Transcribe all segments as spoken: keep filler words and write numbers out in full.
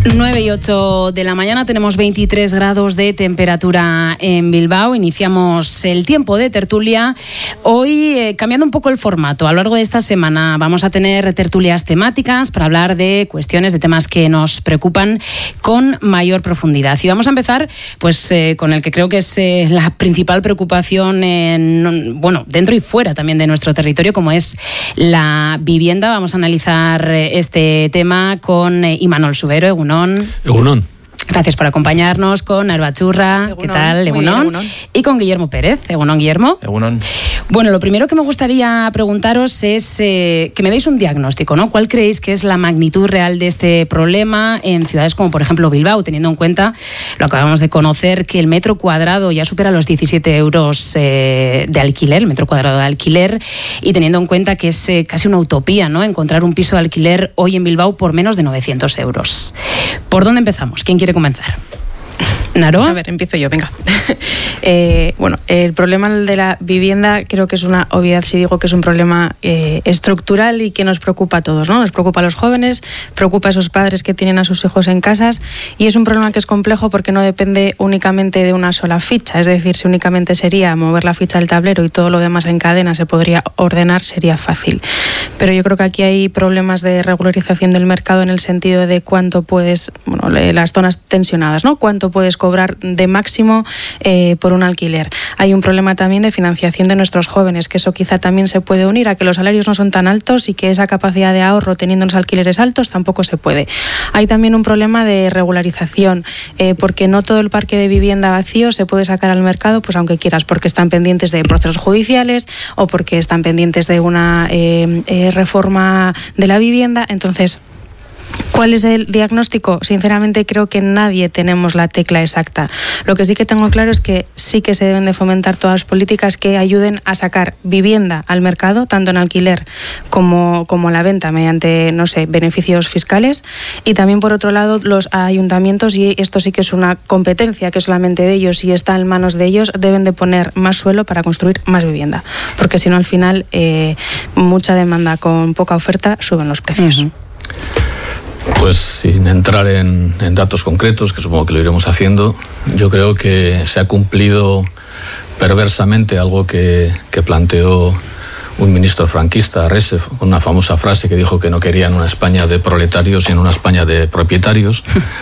nueve y ocho de la mañana, tenemos veintitrés grados de temperatura en Bilbao. Iniciamos el tiempo de tertulia. Hoy, eh, cambiando un poco el formato, a lo largo de esta semana vamos a tener tertulias temáticas para hablar de cuestiones, de temas que nos preocupan con mayor profundidad. Y vamos a empezar pues eh, con el que creo que es eh, la principal preocupación, en, bueno, dentro y fuera también de nuestro territorio, como es la vivienda. Vamos a analizar este tema con eh, Imanol Subero. Egunon. Egunon. Gracias por acompañarnos, con Alba Churra. ¿Qué tal? Egunon. Egunon. Y con Guillermo Pérez. Egunon, Guillermo. Egunon. Bueno, lo primero que me gustaría preguntaros es eh, que me deis un diagnóstico, ¿no? ¿Cuál creéis que es la magnitud real de este problema en ciudades como, por ejemplo, Bilbao, teniendo en cuenta, lo acabamos de conocer, que el metro cuadrado ya supera los diecisiete euros eh, de alquiler, el metro cuadrado de alquiler, y teniendo en cuenta que es eh, casi una utopía, ¿no?, encontrar un piso de alquiler hoy en Bilbao por menos de novecientos euros. ¿Por dónde empezamos? ¿Quién quiere comenzar? ¿Naroa? A ver, empiezo yo, venga. eh, bueno, el problema de la vivienda creo que es una obviedad si digo que es un problema eh, estructural y que nos preocupa a todos, ¿no? Nos preocupa a los jóvenes, preocupa a esos padres que tienen a sus hijos en casas, y es un problema que es complejo porque no depende únicamente de una sola ficha. Es decir, si únicamente sería mover la ficha del tablero y todo lo demás en cadena se podría ordenar, sería fácil. Pero yo creo que aquí hay problemas de regularización del mercado en el sentido de cuánto puedes, bueno, las zonas tensionadas, ¿no? Cuánto puedes cobrar de máximo eh, por un alquiler. Hay un problema también de financiación de nuestros jóvenes, que eso quizá también se puede unir a que los salarios no son tan altos y que esa capacidad de ahorro teniendo unos alquileres altos tampoco se puede. Hay también un problema de regularización, eh, porque no todo el parque de vivienda vacío se puede sacar al mercado, pues aunque quieras, porque están pendientes de procesos judiciales o porque están pendientes de una eh, eh, reforma de la vivienda. Entonces, ¿cuál es el diagnóstico? Sinceramente creo que nadie tenemos la tecla exacta. Lo que sí que tengo claro es que sí que se deben de fomentar todas las políticas que ayuden a sacar vivienda al mercado, tanto en alquiler como, como en la venta, mediante, no sé, beneficios fiscales. Y también, por otro lado, los ayuntamientos, y esto sí que es una competencia que solamente de ellos y está en manos de ellos, deben de poner más suelo para construir más vivienda. Porque si no, al final, eh, mucha demanda con poca oferta, suben los precios. Uh-huh. Pues sin entrar en, en datos concretos, que supongo que lo iremos haciendo, yo creo que se ha cumplido perversamente algo que, que planteó un ministro franquista, Resev, con una famosa frase que dijo que no querían una España de proletarios, sino una España de propietarios.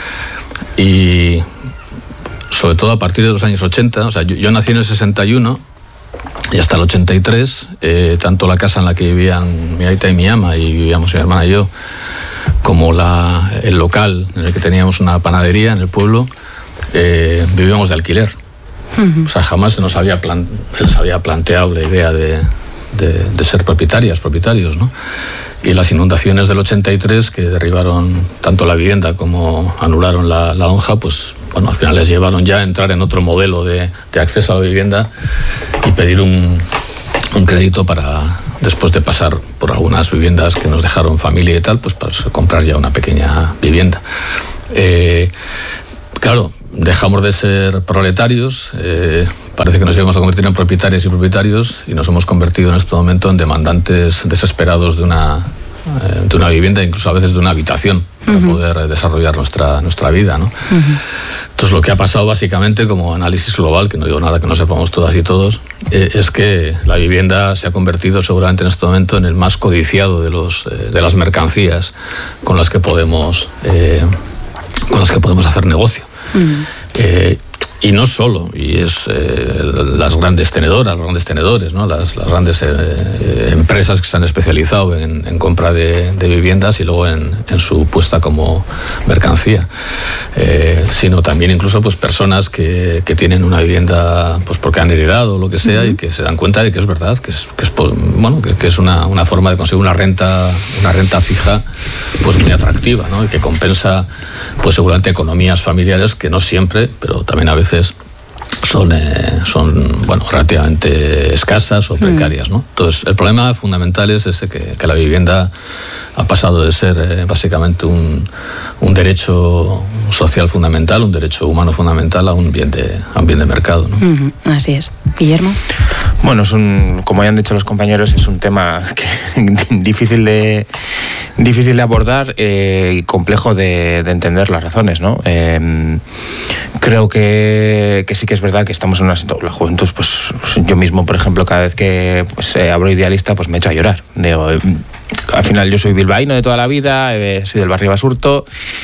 Y sobre todo a partir de los años ochenta, o sea, yo, yo nací en el sesenta y uno, y hasta el ochenta y tres, eh, tanto la casa en la que vivían mi aita y mi ama, y vivíamos mi hermana y yo, como la, el local en el que teníamos una panadería en el pueblo, eh, vivíamos de alquiler. Uh-huh. O sea, jamás se nos había, plan, se nos había planteado la idea de, de, de ser propietarias, propietarios, ¿no? Y las inundaciones del ochenta y tres, que derribaron tanto la vivienda como anularon la, la lonja, pues bueno, al final les llevaron ya a entrar en otro modelo de, de acceso a la vivienda y pedir un, un crédito para, después de pasar por algunas viviendas que nos dejaron familia y tal, pues para comprar ya una pequeña vivienda. Eh, claro, dejamos de ser proletarios, eh, parece que nos íbamos a convertir en propietarios y propietarios, y nos hemos convertido en este momento en demandantes desesperados de una, eh, de una vivienda, incluso a veces de una habitación, para uh-huh. poder desarrollar nuestra, nuestra vida, ¿no? Uh-huh. Entonces, lo que ha pasado básicamente, como análisis global, que no digo nada que no sepamos todas y todos, eh, es que la vivienda se ha convertido seguramente en este momento en el más codiciado de, los, eh, de las mercancías con las que podemos, eh, con las que podemos hacer negocio. Mm. Eh, y no solo, y es eh, las grandes tenedoras, los grandes tenedores, ¿no? las, las grandes eh, empresas que se han especializado en, en compra de, de viviendas y luego en, en su puesta como mercancía, eh, sino también incluso pues personas que, que tienen una vivienda pues porque han heredado o lo que sea, uh-huh. y que se dan cuenta de que es verdad, que es, que es, bueno, que, que es una, una forma de conseguir una renta, una renta fija pues muy atractiva, ¿no? Y que compensa pues seguramente economías familiares que no siempre, pero también a veces son, eh, son bueno, relativamente escasas o precarias, ¿no? Entonces, el problema fundamental es ese, que, que la vivienda ha pasado de ser eh, básicamente un, un derecho social fundamental, un derecho humano fundamental, a un bien de, a un bien de mercado, ¿no? Uh-huh. Así es. Guillermo. Bueno, es un, como ya han dicho los compañeros, es un tema que, difícil de difícil de abordar eh, y complejo de, de entender las razones, ¿no? Eh, creo que, que sí que es verdad que estamos en una situación, la juventud, pues yo mismo, por ejemplo, cada vez que pues, eh, abro Idealista, pues me echo a llorar. Digo, eh, al final yo soy bilbaíno de toda la vida, eh, soy del barrio Basurto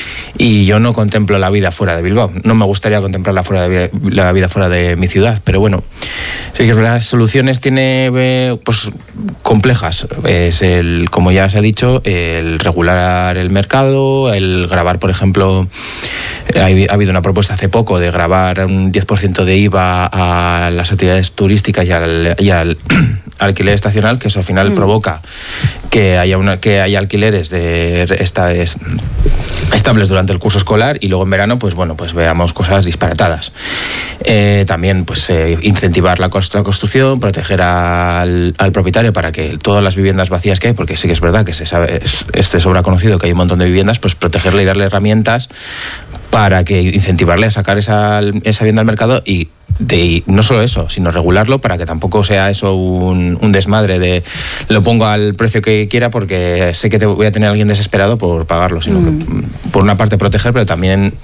y yo no contemplo la vida fuera de Bilbao. No me gustaría contemplar fuera de, la vida fuera de mi ciudad, pero bueno, sí que las soluciones tiene eh, pues complejas. Es el, como ya se ha dicho, el regular el mercado, el grabar, por ejemplo, ha, ha habido una propuesta hace poco de grabar un diez por ciento de I V A a las actividades turísticas y al, y al alquiler estacional, que eso al final mm. provoca que haya una que haya alquileres de esta, es, estables durante el curso escolar y luego en verano pues bueno pues veamos cosas disparatadas. Eh, también pues eh, incentivar la construcción, proteger al, al propietario para que todas las viviendas vacías que hay, porque sí que es verdad que se sabe, es, es de sobra conocido que hay un montón de viviendas, pues protegerle y darle herramientas para que incentivarle a sacar esa, esa vivienda al mercado y de, y no solo eso, sino regularlo para que tampoco sea eso un, un desmadre de lo pongo al precio que quiera porque sé que te voy a tener a alguien desesperado por pagarlo, sino mm. que por una parte proteger, pero también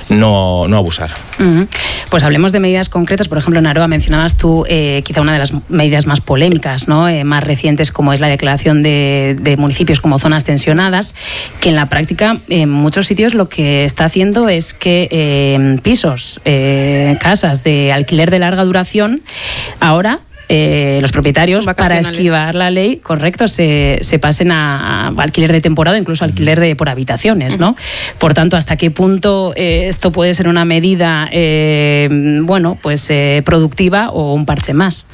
no, no abusar. Mm. Pues hablemos de medidas concretas. Por ejemplo, en Aroa mencionabas tú eh, quizá una de las medidas más polémicas, ¿no? Eh, más recientes, como es la declaración de, de municipios como zonas tensionadas, que en la práctica en muchos sitios lo que está haciendo es que eh, pisos, eh, casas de alquiler de larga duración, ahora eh, los propietarios, para esquivar la ley, correcto, se, se pasen a, a alquiler de temporada, incluso alquiler de por habitaciones, ¿no? Por tanto, ¿hasta qué punto eh, esto puede ser una medida, eh, bueno, pues eh, productiva o un parche más?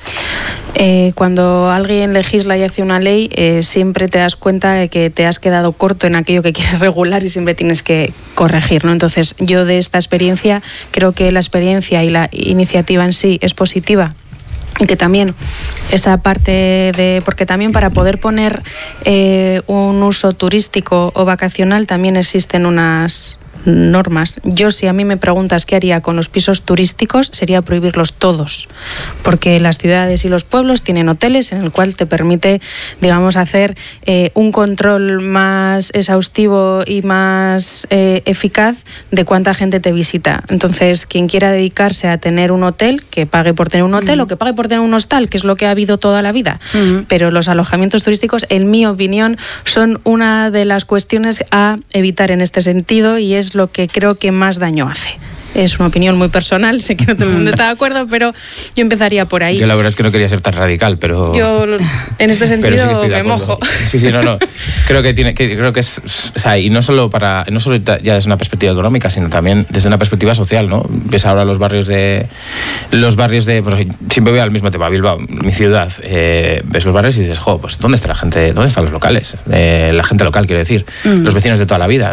Eh, cuando alguien legisla y hace una ley, eh, siempre te das cuenta de que te has quedado corto en aquello que quieres regular y siempre tienes que corregir, ¿no? Entonces, yo de esta experiencia, creo que la experiencia y la iniciativa en sí es positiva. Y que también esa parte de... Porque también para poder poner eh, un uso turístico o vacacional también existen unas normas. Yo, si a mí me preguntas qué haría con los pisos turísticos, sería prohibirlos todos, porque las ciudades y los pueblos tienen hoteles en el cual te permite, digamos, hacer eh, un control más exhaustivo y más eh, eficaz de cuánta gente te visita. Entonces, quien quiera dedicarse a tener un hotel, que pague por tener un hotel, uh-huh, o que pague por tener un hostal, que es lo que ha habido toda la vida. Uh-huh. Pero los alojamientos turísticos, en mi opinión, son una de las cuestiones a evitar en este sentido, y es lo que creo que más daño hace. Es una opinión muy personal, sé que no todo el mundo está de acuerdo, pero yo empezaría por ahí. Yo la verdad es que no quería ser tan radical, pero... Yo en este sentido sí me mojo. Sí, sí, no, no. Creo que tiene, que, creo que es... O sea, y no solo, para, no solo ya desde una perspectiva económica, sino también desde una perspectiva social, ¿no? Ves ahora los barrios de... Los barrios de... Pues, siempre voy al mismo tema, Bilbao, mi ciudad. Eh, ves los barrios y dices, jo, pues ¿dónde está la gente? ¿Dónde están los locales? Eh, la gente local, quiero decir. Mm. Los vecinos de toda la vida.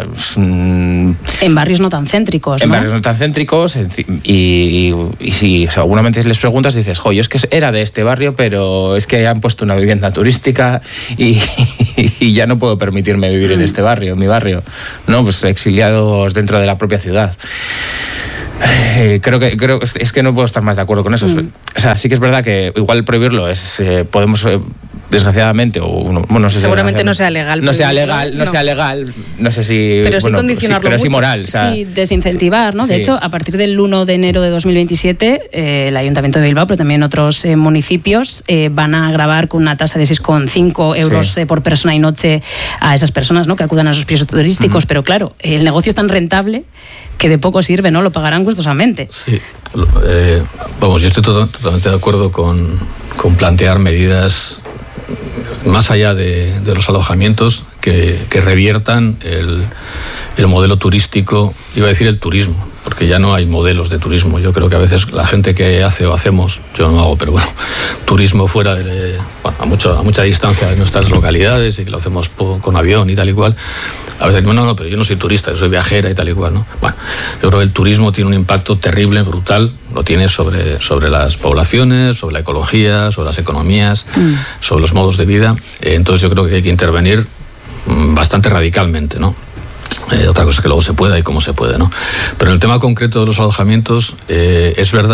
Mm, en barrios no tan céntricos, En ¿no? barrios no tan céntricos. Y, y, y si seguramente les preguntas dices, jo, yo es que era de este barrio, pero es que han puesto una vivienda turística y, y ya no puedo permitirme vivir mm. en este barrio, en mi barrio, ¿no? Pues exiliados dentro de la propia ciudad. Eh, creo que creo es que no puedo estar más de acuerdo con eso. Mm. O sea, sí que es verdad que igual prohibirlo es eh, podemos eh, desgraciadamente o bueno, no sé seguramente si no sea legal, no sea legal, no, no sea legal, no sé si pero sí bueno, condicionarlo, sí, pero mucho. sí moral, o sea, sí, desincentivar, ¿no? Sí. De hecho, a partir del uno de enero de dos mil veintisiete, eh, el Ayuntamiento de Bilbao, pero también otros eh, municipios eh, van a gravar con una tasa de seis coma cinco euros sí. eh, por persona y noche a esas personas, ¿no? Que acudan a esos pisos turísticos, uh-huh. Pero claro, el negocio es tan rentable que de poco sirve, ¿no? Lo pagarán gustosamente. Sí, eh, vamos, yo estoy to- totalmente de acuerdo con, con plantear medidas más allá de, de los alojamientos que, que reviertan el, el modelo turístico, iba a decir el turismo, porque ya no hay modelos de turismo. Yo creo que a veces la gente que hace o hacemos, yo no hago, pero bueno, turismo fuera de, bueno, a, mucho, a mucha distancia de nuestras localidades y que lo hacemos po, con avión y tal y cual, a veces no, no, pero yo no soy turista, yo soy viajera y tal y cual, ¿no? Bueno, yo creo que el turismo tiene un impacto terrible, brutal, lo tiene sobre, sobre las poblaciones, sobre la ecología, sobre las economías, mm. sobre los modos de vida. Eh, entonces yo creo que hay que intervenir bastante radicalmente, ¿no? Eh, otra cosa es que luego se pueda y cómo se puede, ¿no? Pero en el tema concreto de los alojamientos, eh, es verdad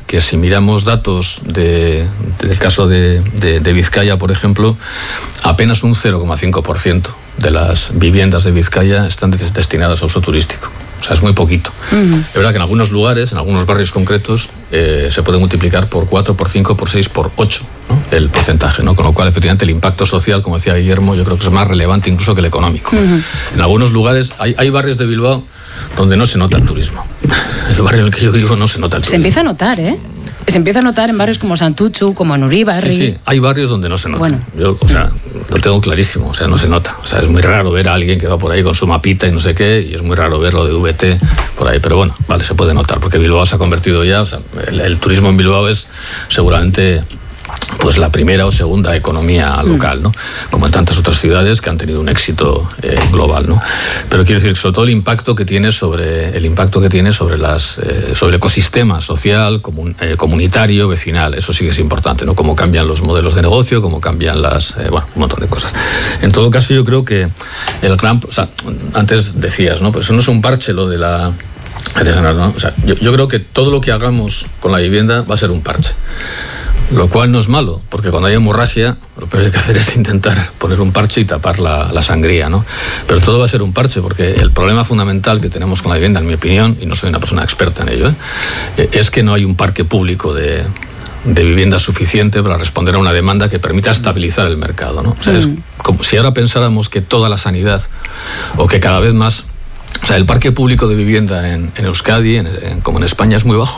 que si miramos datos de, del caso de, de, de Vizcaya, por ejemplo, apenas un cero coma cinco por ciento de las viviendas de Vizcaya están destinadas a uso turístico. O sea, es muy poquito. Uh-huh. Es verdad que en algunos lugares, en algunos barrios concretos, eh, se puede multiplicar por cuatro, por cinco, por seis, por ocho, ¿no? El porcentaje, ¿no? Con lo cual, efectivamente, el impacto social, como decía Guillermo, yo creo que es más relevante incluso que el económico. Uh-huh. En algunos lugares, hay, hay barrios de Bilbao donde no se nota el turismo. El barrio en el que yo vivo no se nota el turismo. Se empieza a notar, ¿eh? Se empieza a notar en barrios como Santutxu, como en Uribarri. Sí, sí, hay barrios donde no se nota. Bueno. Yo, o sea, lo tengo clarísimo, o sea, no se nota. O sea, es muy raro ver a alguien que va por ahí con su mapita y no sé qué, y es muy raro verlo de V T por ahí, pero bueno, vale, se puede notar, porque Bilbao se ha convertido ya, o sea, el, el turismo en Bilbao es seguramente pues la primera o segunda economía local, ¿no? Como en tantas otras ciudades que han tenido un éxito eh, global, ¿no? Pero quiero decir, sobre todo el impacto que tiene sobre el impacto que tiene sobre las eh, sobre el ecosistema social, comun, eh, comunitario, vecinal, eso sí que es importante, ¿no? Cómo cambian los modelos de negocio, cómo cambian las, eh, bueno, un montón de cosas. En todo caso, yo creo que el gran, o sea, antes decías, ¿no? Pues eso no es un parche lo de la ¿no? O sea, yo, yo creo que todo lo que hagamos con la vivienda va a ser un parche. Lo cual no es malo, porque cuando hay hemorragia, lo peor que hay que hacer es intentar poner un parche y tapar la, la sangría, ¿no? Pero todo va a ser un parche, porque el problema fundamental que tenemos con la vivienda, en mi opinión, y no soy una persona experta en ello, ¿eh? es que no hay un parque público de, de vivienda suficiente para responder a una demanda que permita estabilizar el mercado, ¿no? O sea, es como si ahora pensáramos que toda la sanidad, o que cada vez más, o sea, el parque público de vivienda en, en Euskadi, en, en, como en España, es muy bajo,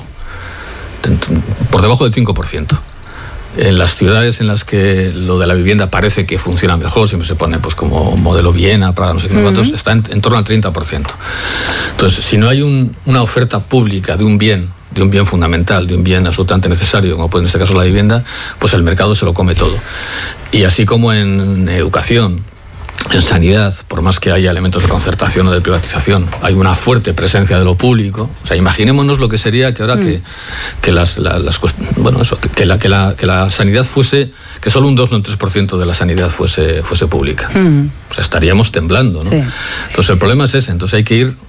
por debajo del cinco por ciento. En las ciudades en las que lo de la vivienda parece que funciona mejor, siempre se pone pues como modelo Viena, Praga, no sé qué, uh-huh. cuántos, está en, en torno al treinta por ciento. Entonces, si no hay un, una oferta pública de un bien, de un bien fundamental, de un bien absolutamente necesario, como puede en este caso la vivienda, pues el mercado se lo come todo. Y así como en educación, en sanidad, por más que haya elementos de concertación o de privatización, hay una fuerte presencia de lo público. O sea, imaginémonos lo que sería que ahora mm. que, que las, las, las bueno eso, que la, que la que la sanidad fuese, que solo un dos o un tres por ciento de la sanidad fuese fuese pública. Mm. O sea, estaríamos temblando, ¿no? Sí. Entonces el problema es ese. Entonces hay que ir,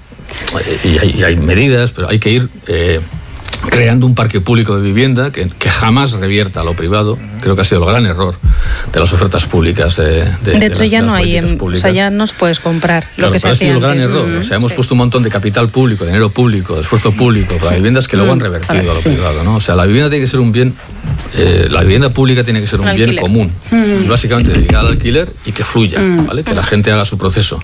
y hay, y hay medidas, pero hay que ir eh, creando un parque público de vivienda que, que jamás revierta a lo privado. Creo que ha sido el gran error de las ofertas públicas. De, de, de hecho, de las, ya de las no hay, en, públicas. O sea, ya nos puedes comprar claro, lo que se hacía antes. Ha sido el gran error. Mm-hmm. O sea, hemos sí. puesto un montón de capital público, de dinero público, de esfuerzo público para viviendas que luego han revertido mm, a lo sí. privado, ¿no? O sea, la vivienda tiene que ser un bien, eh, la vivienda pública tiene que ser un, un bien común. Mm. Y básicamente dedicada al alquiler y que fluya, mm. ¿vale? Que la gente haga su proceso.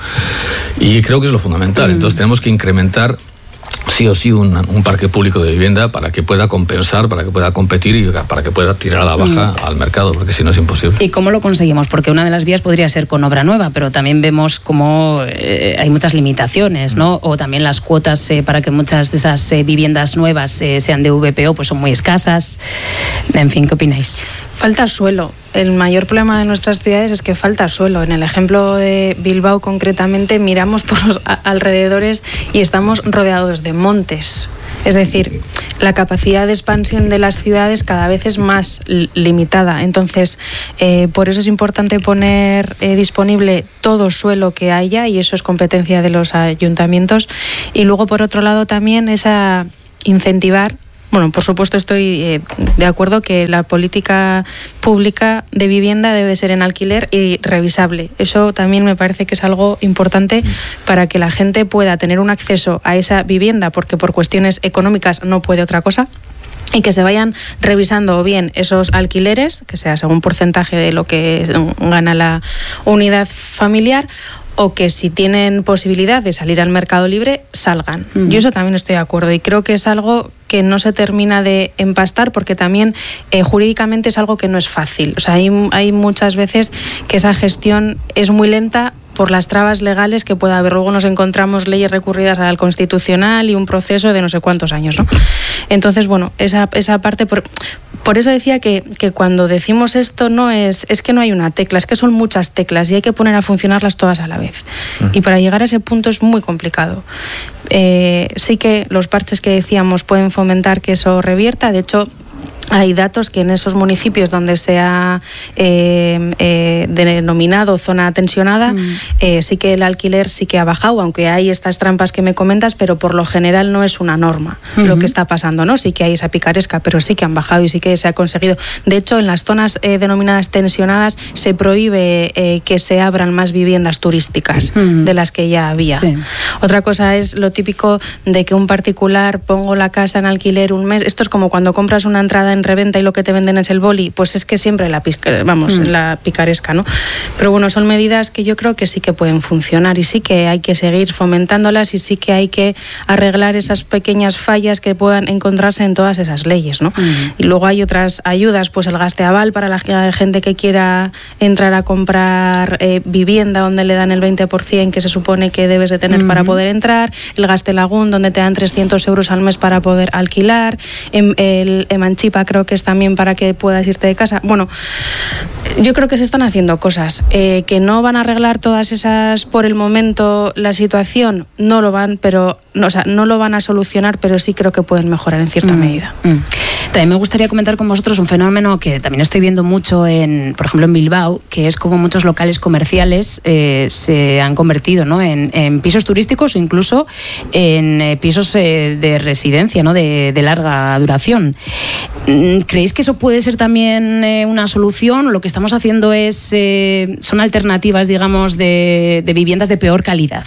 Y creo que es lo fundamental. Mm. Entonces tenemos que incrementar sí o sí un, un parque público de vivienda para que pueda compensar, para que pueda competir y para que pueda tirar a la baja mm. al mercado, porque si no es imposible. ¿Y cómo lo conseguimos? Porque una de las vías podría ser con obra nueva, pero también vemos cómo eh, hay muchas limitaciones, ¿no? Mm. O también las cuotas eh, para que muchas de esas eh, viviendas nuevas eh, sean de V P O, pues son muy escasas. En fin, ¿qué opináis? Falta suelo. El mayor problema de nuestras ciudades es que falta suelo. En el ejemplo de Bilbao, concretamente, miramos por los alrededores y estamos rodeados de montes. Es decir, la capacidad de expansión de las ciudades cada vez es más limitada. Entonces, eh, por eso es importante poner eh, disponible todo suelo que haya, y eso es competencia de los ayuntamientos. Y luego, por otro lado, también esa incentivar. Bueno, por supuesto estoy eh, de acuerdo que la política pública de vivienda debe ser en alquiler y revisable. Eso también me parece que es algo importante para que la gente pueda tener un acceso a esa vivienda, porque por cuestiones económicas no puede otra cosa. Y que se vayan revisando bien esos alquileres, que sea según porcentaje de lo que gana la unidad familiar, o que si tienen posibilidad de salir al mercado libre, salgan. Uh-huh. Yo eso también estoy de acuerdo, y creo que es algo que no se termina de empastar, porque también eh, jurídicamente es algo que no es fácil. O sea, hay, hay muchas veces que esa gestión es muy lenta por las trabas legales que pueda haber. Luego nos encontramos leyes recurridas al Constitucional y un proceso de no sé cuántos años, ¿no? Entonces, bueno, esa, esa parte... Por, por eso decía que, que cuando decimos esto no es, es que no hay una tecla, es que son muchas teclas y hay que poner a funcionarlas todas a la vez. Uh-huh. Y para llegar a ese punto es muy complicado. Eh, sí que los parches que decíamos pueden fomentar que eso revierta. De hecho, hay datos que en esos municipios donde se ha eh, eh, denominado zona tensionada, mm. eh, sí que el alquiler sí que ha bajado, aunque hay estas trampas que me comentas, pero por lo general no es una norma mm-hmm. lo que está pasando, ¿no? Sí que hay esa picaresca, pero sí que han bajado y sí que se ha conseguido. De hecho, en las zonas eh, denominadas tensionadas se prohíbe eh, que se abran más viviendas turísticas mm. de las que ya había. Sí. Otra cosa es lo típico de que un particular pongo la casa en alquiler un mes. Esto es como cuando compras una entrada en reventa y lo que te venden es el boli, pues es que siempre la, vamos, mm. la picaresca, ¿no? Pero bueno, son medidas que yo creo que sí que pueden funcionar y sí que hay que seguir fomentándolas y sí que hay que arreglar esas pequeñas fallas que puedan encontrarse en todas esas leyes, ¿no? Mm. Y luego hay otras ayudas, pues el gasteaval para la gente que quiera entrar a comprar eh, vivienda donde le dan el veinte por ciento que se supone que debes de tener mm. para poder entrar, el Gastelagún donde te dan trescientos euros al mes para poder alquilar, el, el Emanchipa creo que es también para que puedas irte de casa. Bueno, yo creo que se están haciendo cosas eh, que no van a arreglar todas esas por el momento la situación, no lo van, pero no, o sea, no lo van a solucionar, pero sí creo que pueden mejorar en cierta mm, medida. Mm. También me gustaría comentar con vosotros un fenómeno que también estoy viendo mucho en, por ejemplo, en Bilbao, que es como muchos locales comerciales eh, se han convertido, ¿no? en, en pisos turísticos o incluso en eh, pisos eh, de residencia, ¿no? de, de larga duración. ¿Creéis que eso puede ser también eh, una solución? Lo que estamos haciendo es eh, son alternativas, digamos, de, de viviendas de peor calidad.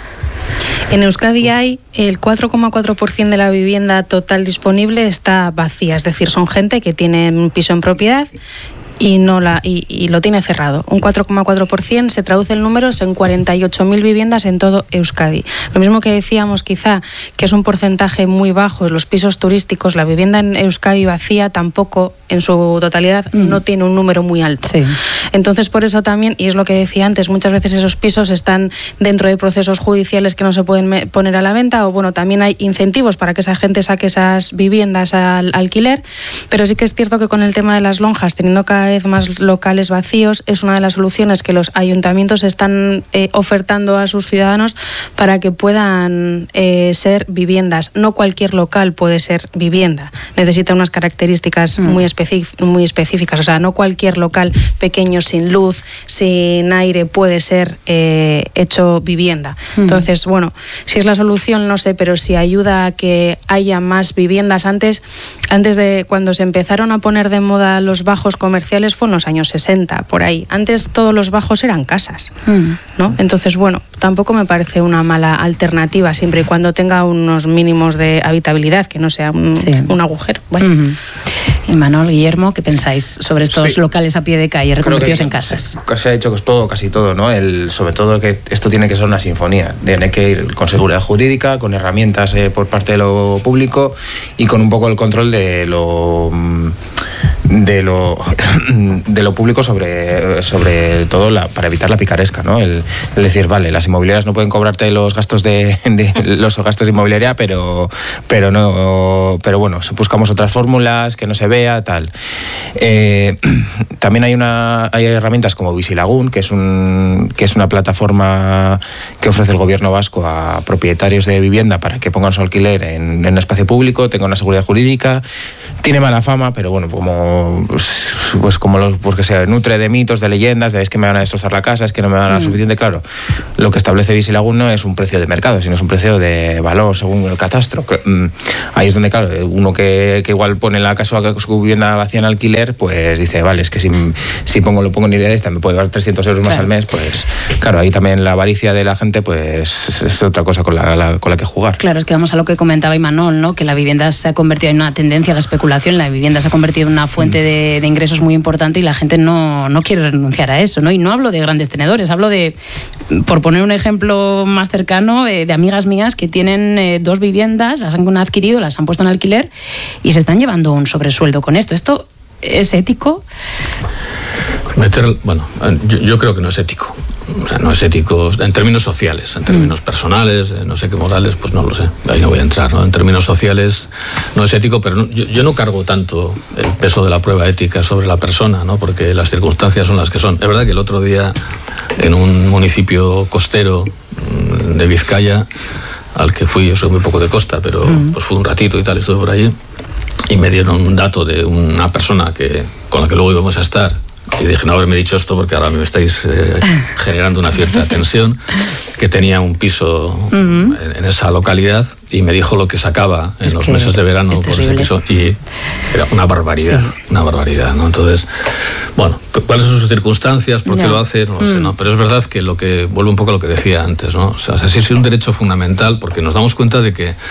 En Euskadi hay el cuatro coma cuatro por ciento de la vivienda total disponible está vacía, es decir, son gente que tiene un piso en propiedad y no la y, y lo tiene cerrado. Un cuatro coma cuatro por ciento se traduce en números en cuarenta y ocho mil viviendas en todo Euskadi. Lo mismo que decíamos quizá que es un porcentaje muy bajo los pisos turísticos, la vivienda en Euskadi vacía tampoco en su totalidad mm. no tiene un número muy alto. Sí. Entonces por eso también, y es lo que decía antes, muchas veces esos pisos están dentro de procesos judiciales que no se pueden poner a la venta, o bueno, también hay incentivos para que esa gente saque esas viviendas al alquiler, pero sí que es cierto que con el tema de las lonjas, teniendo cada vez más locales vacíos, es una de las soluciones que los ayuntamientos están eh, ofertando a sus ciudadanos para que puedan eh, ser viviendas. No cualquier local puede ser vivienda, necesita unas características mm. muy, específic- muy específicas, o sea, no cualquier local pequeño, sin luz, sin aire, puede ser eh, hecho vivienda. Mm. Entonces, bueno, si es la solución, no sé, pero si ayuda a que haya más viviendas. Antes, antes de cuando se empezaron a poner de moda los bajos comerciales, fue en los años sesenta, por ahí. Antes todos los bajos eran casas, mm. ¿no? Entonces, bueno, tampoco me parece una mala alternativa, siempre y cuando tenga unos mínimos de habitabilidad, que no sea un, sí. un agujero. Bueno. Mm-hmm. Y Manuel, Guillermo, ¿qué pensáis sobre estos sí. locales a pie de calle reconvertidos en casas? Se ha dicho todo, casi todo, ¿no? El, sobre todo que esto tiene que ser una sinfonía. Tiene que ir con seguridad jurídica, con herramientas eh, por parte de lo público y con un poco el control de lo de lo de lo público sobre sobre todo la, para evitar la picaresca, ¿no? El, el decir, vale, las inmobiliarias no pueden cobrarte los gastos de, de los gastos de inmobiliaria, pero pero no pero bueno, buscamos otras fórmulas que no se vea, tal. Eh, también hay una hay herramientas como Bizilagun, que es un que es una plataforma que ofrece el gobierno vasco a propietarios de vivienda para que pongan su alquiler en, en espacio público, tengan una seguridad jurídica. Tiene mala fama, pero bueno, como pues, pues como los, porque se nutre de mitos, de leyendas, de es que me van a destrozar la casa, es que no me van a dar mm. suficiente, claro. Lo que establece Bizilagun no es un precio de mercado, sino es un precio de valor según el catastro. Ahí es donde, claro, uno que, que igual pone la casa su vivienda vacía en alquiler, pues dice, vale, es que si, si pongo lo pongo en idealista me puede dar trescientos euros más claro. al mes, pues claro, ahí también la avaricia de la gente pues es otra cosa con la, la, con la que jugar. Claro, es que vamos a lo que comentaba Imanol, ¿no? Que la vivienda se ha convertido en una tendencia a la especulación. La vivienda se ha convertido en una fuente de, de ingresos muy importante y la gente no, no quiere renunciar a eso, ¿no? Y no hablo de grandes tenedores, hablo de, por poner un ejemplo más cercano, eh, de amigas mías que tienen eh, dos viviendas, las han adquirido, las han puesto en alquiler y se están llevando un sobresueldo con esto. ¿Esto es ético? Meter, bueno, yo, yo creo que no es ético. O sea, no es ético en términos sociales, en términos mm. personales, no sé qué morales, pues no lo sé, ahí no voy a entrar, ¿no? En términos sociales no es ético, pero no, yo, yo no cargo tanto el peso de la prueba ética sobre la persona, ¿no? Porque las circunstancias son las que son. Es verdad que el otro día en un municipio costero de Vizcaya, al que fui, yo soy muy poco de costa, pero mm. pues fui un ratito y tal, estuve por allí, y me dieron un dato de una persona que, con la que luego íbamos a estar. Y dije, no haberme dicho esto porque ahora me estáis eh, generando una cierta tensión, que tenía un piso uh-huh. en, en esa localidad, y me dijo lo que sacaba en es los meses de verano por ese piso, y era una barbaridad, sí. una barbaridad, ¿no? Entonces, bueno, ¿cuáles son sus circunstancias? ¿Por qué no. lo hace? No lo mm. sé, ¿no? Pero es verdad que lo que, vuelvo un poco a lo que decía antes, ¿no? O sea, sí es un derecho fundamental, porque nos damos cuenta de que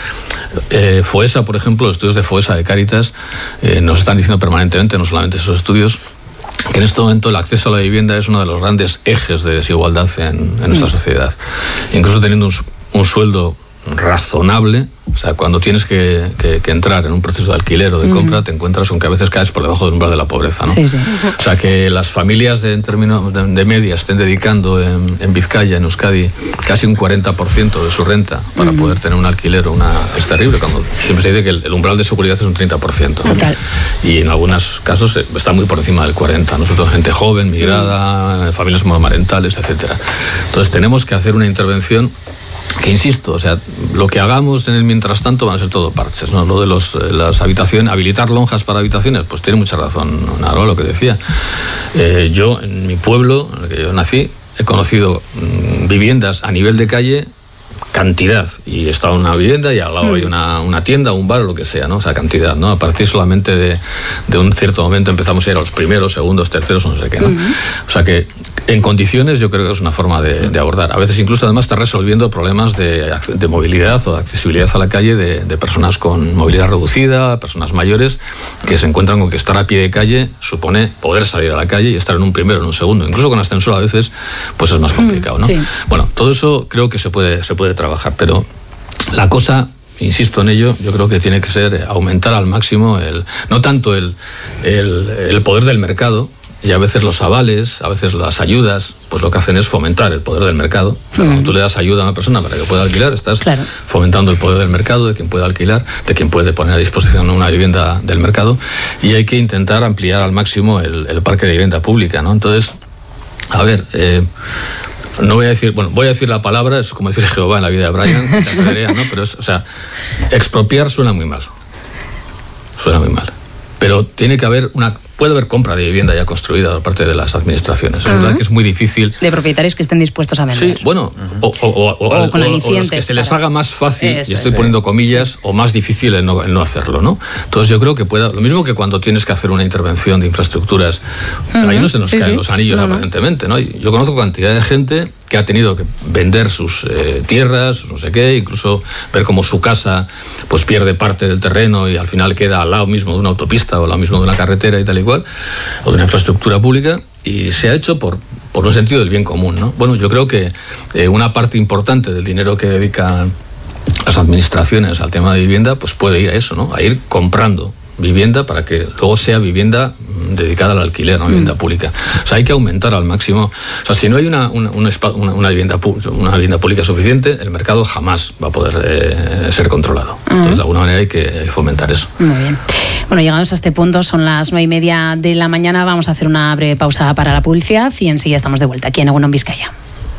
eh, FOESA, por ejemplo, los estudios de FOESA, de Cáritas, eh, nos están diciendo permanentemente, no solamente esos estudios, que en este momento el acceso a la vivienda es uno de los grandes ejes de desigualdad en, en nuestra sociedad. Incluso teniendo un, un sueldo razonable, o sea, cuando tienes que, que, que entrar en un proceso de alquiler o de compra, mm. te encuentras con que a veces caes por debajo del umbral de la pobreza, ¿no? Sí, sí. O sea, que las familias de, en términos de, de media estén dedicando en, en Vizcaya, en Euskadi, casi un cuarenta por ciento de su renta para mm. poder tener un alquiler o una... Es terrible, cuando siempre se dice que el, el umbral de seguridad es un treinta por ciento. Total. Y en algunos casos está muy por encima del cuarenta por ciento. Nosotros, gente joven, migrada, mm. familias monomarentales, etcétera. Entonces tenemos que hacer una intervención que, insisto, o sea, lo que hagamos en el mientras tanto van a ser todo parches, ¿no? Lo de los, las habitaciones, habilitar lonjas para habitaciones, pues tiene mucha razón Naro, lo que decía. Eh, yo, en mi pueblo, en el que yo nací, he conocido mmm, viviendas a nivel de calle, cantidad, y estaba en una vivienda y al lado mm. hay una, una tienda, un bar o lo que sea, ¿no? O sea, cantidad, ¿no? A partir solamente de, de un cierto momento empezamos a ir a los primeros, segundos, terceros, no sé qué, ¿no? Mm. O sea que en condiciones yo creo que es una forma de, de abordar. A veces incluso además está resolviendo problemas de, de movilidad o de accesibilidad a la calle de, de personas con movilidad reducida, personas mayores, que se encuentran con que estar a pie de calle supone poder salir a la calle y estar en un primero, en un segundo. Incluso con ascensor a veces pues es más complicado, ¿no? Sí. Bueno, todo eso creo que se puede, se puede trabajar, pero la cosa, insisto en ello, yo creo que tiene que ser aumentar al máximo el, no tanto el, el, el poder del mercado, y a veces los avales, a veces las ayudas, pues lo que hacen es fomentar el poder del mercado. O sea, mm. cuando tú le das ayuda a una persona para que pueda alquilar, estás claro. fomentando el poder del mercado, de quien puede alquilar, de quien puede poner a disposición una vivienda del mercado, y hay que intentar ampliar al máximo el, el parque de vivienda pública, ¿no? Entonces, a ver, eh, no voy a decir, bueno, voy a decir la palabra, es como decir Jehová en la vida de Brian, ¿no? Pero es, o sea, expropiar suena muy mal. Suena muy mal. Pero tiene que haber una... Puede haber compra de vivienda ya construida por parte de las administraciones. Uh-huh. Es verdad que es muy difícil. De propietarios que estén dispuestos a vender. Sí, bueno, uh-huh. o, o, o, o, o, con o, o los que se les haga más fácil, eso, y estoy sí. poniendo comillas, sí. o más difícil el no, el no hacerlo, ¿no? Entonces yo creo que pueda... Lo mismo que cuando tienes que hacer una intervención de infraestructuras, uh-huh. ahí no se nos sí, caen sí. los anillos no, aparentemente, ¿no? Yo conozco cantidad de gente que ha tenido que vender sus eh, tierras, no sé qué, incluso ver cómo su casa pues pierde parte del terreno y al final queda al lado mismo de una autopista o al lado mismo de una carretera y tal y cual, o de una infraestructura pública, y se ha hecho por, por un sentido del bien común, ¿no? Bueno, yo creo que eh, una parte importante del dinero que dedican las administraciones al tema de vivienda, pues puede ir a eso, ¿no? A ir comprando vivienda para que luego sea vivienda dedicada al alquiler, no vivienda mm. pública. O sea, hay que aumentar al máximo. O sea, si no hay una, una, una, una, vivienda, una vivienda pública suficiente, el mercado jamás va a poder eh, ser controlado. Mm. Entonces, de alguna manera hay que fomentar eso. Muy bien. Bueno, llegados a este punto, son las nueve y media de la mañana. Vamos a hacer una breve pausa para la publicidad y enseguida estamos de vuelta aquí en Egunon Vizcaya.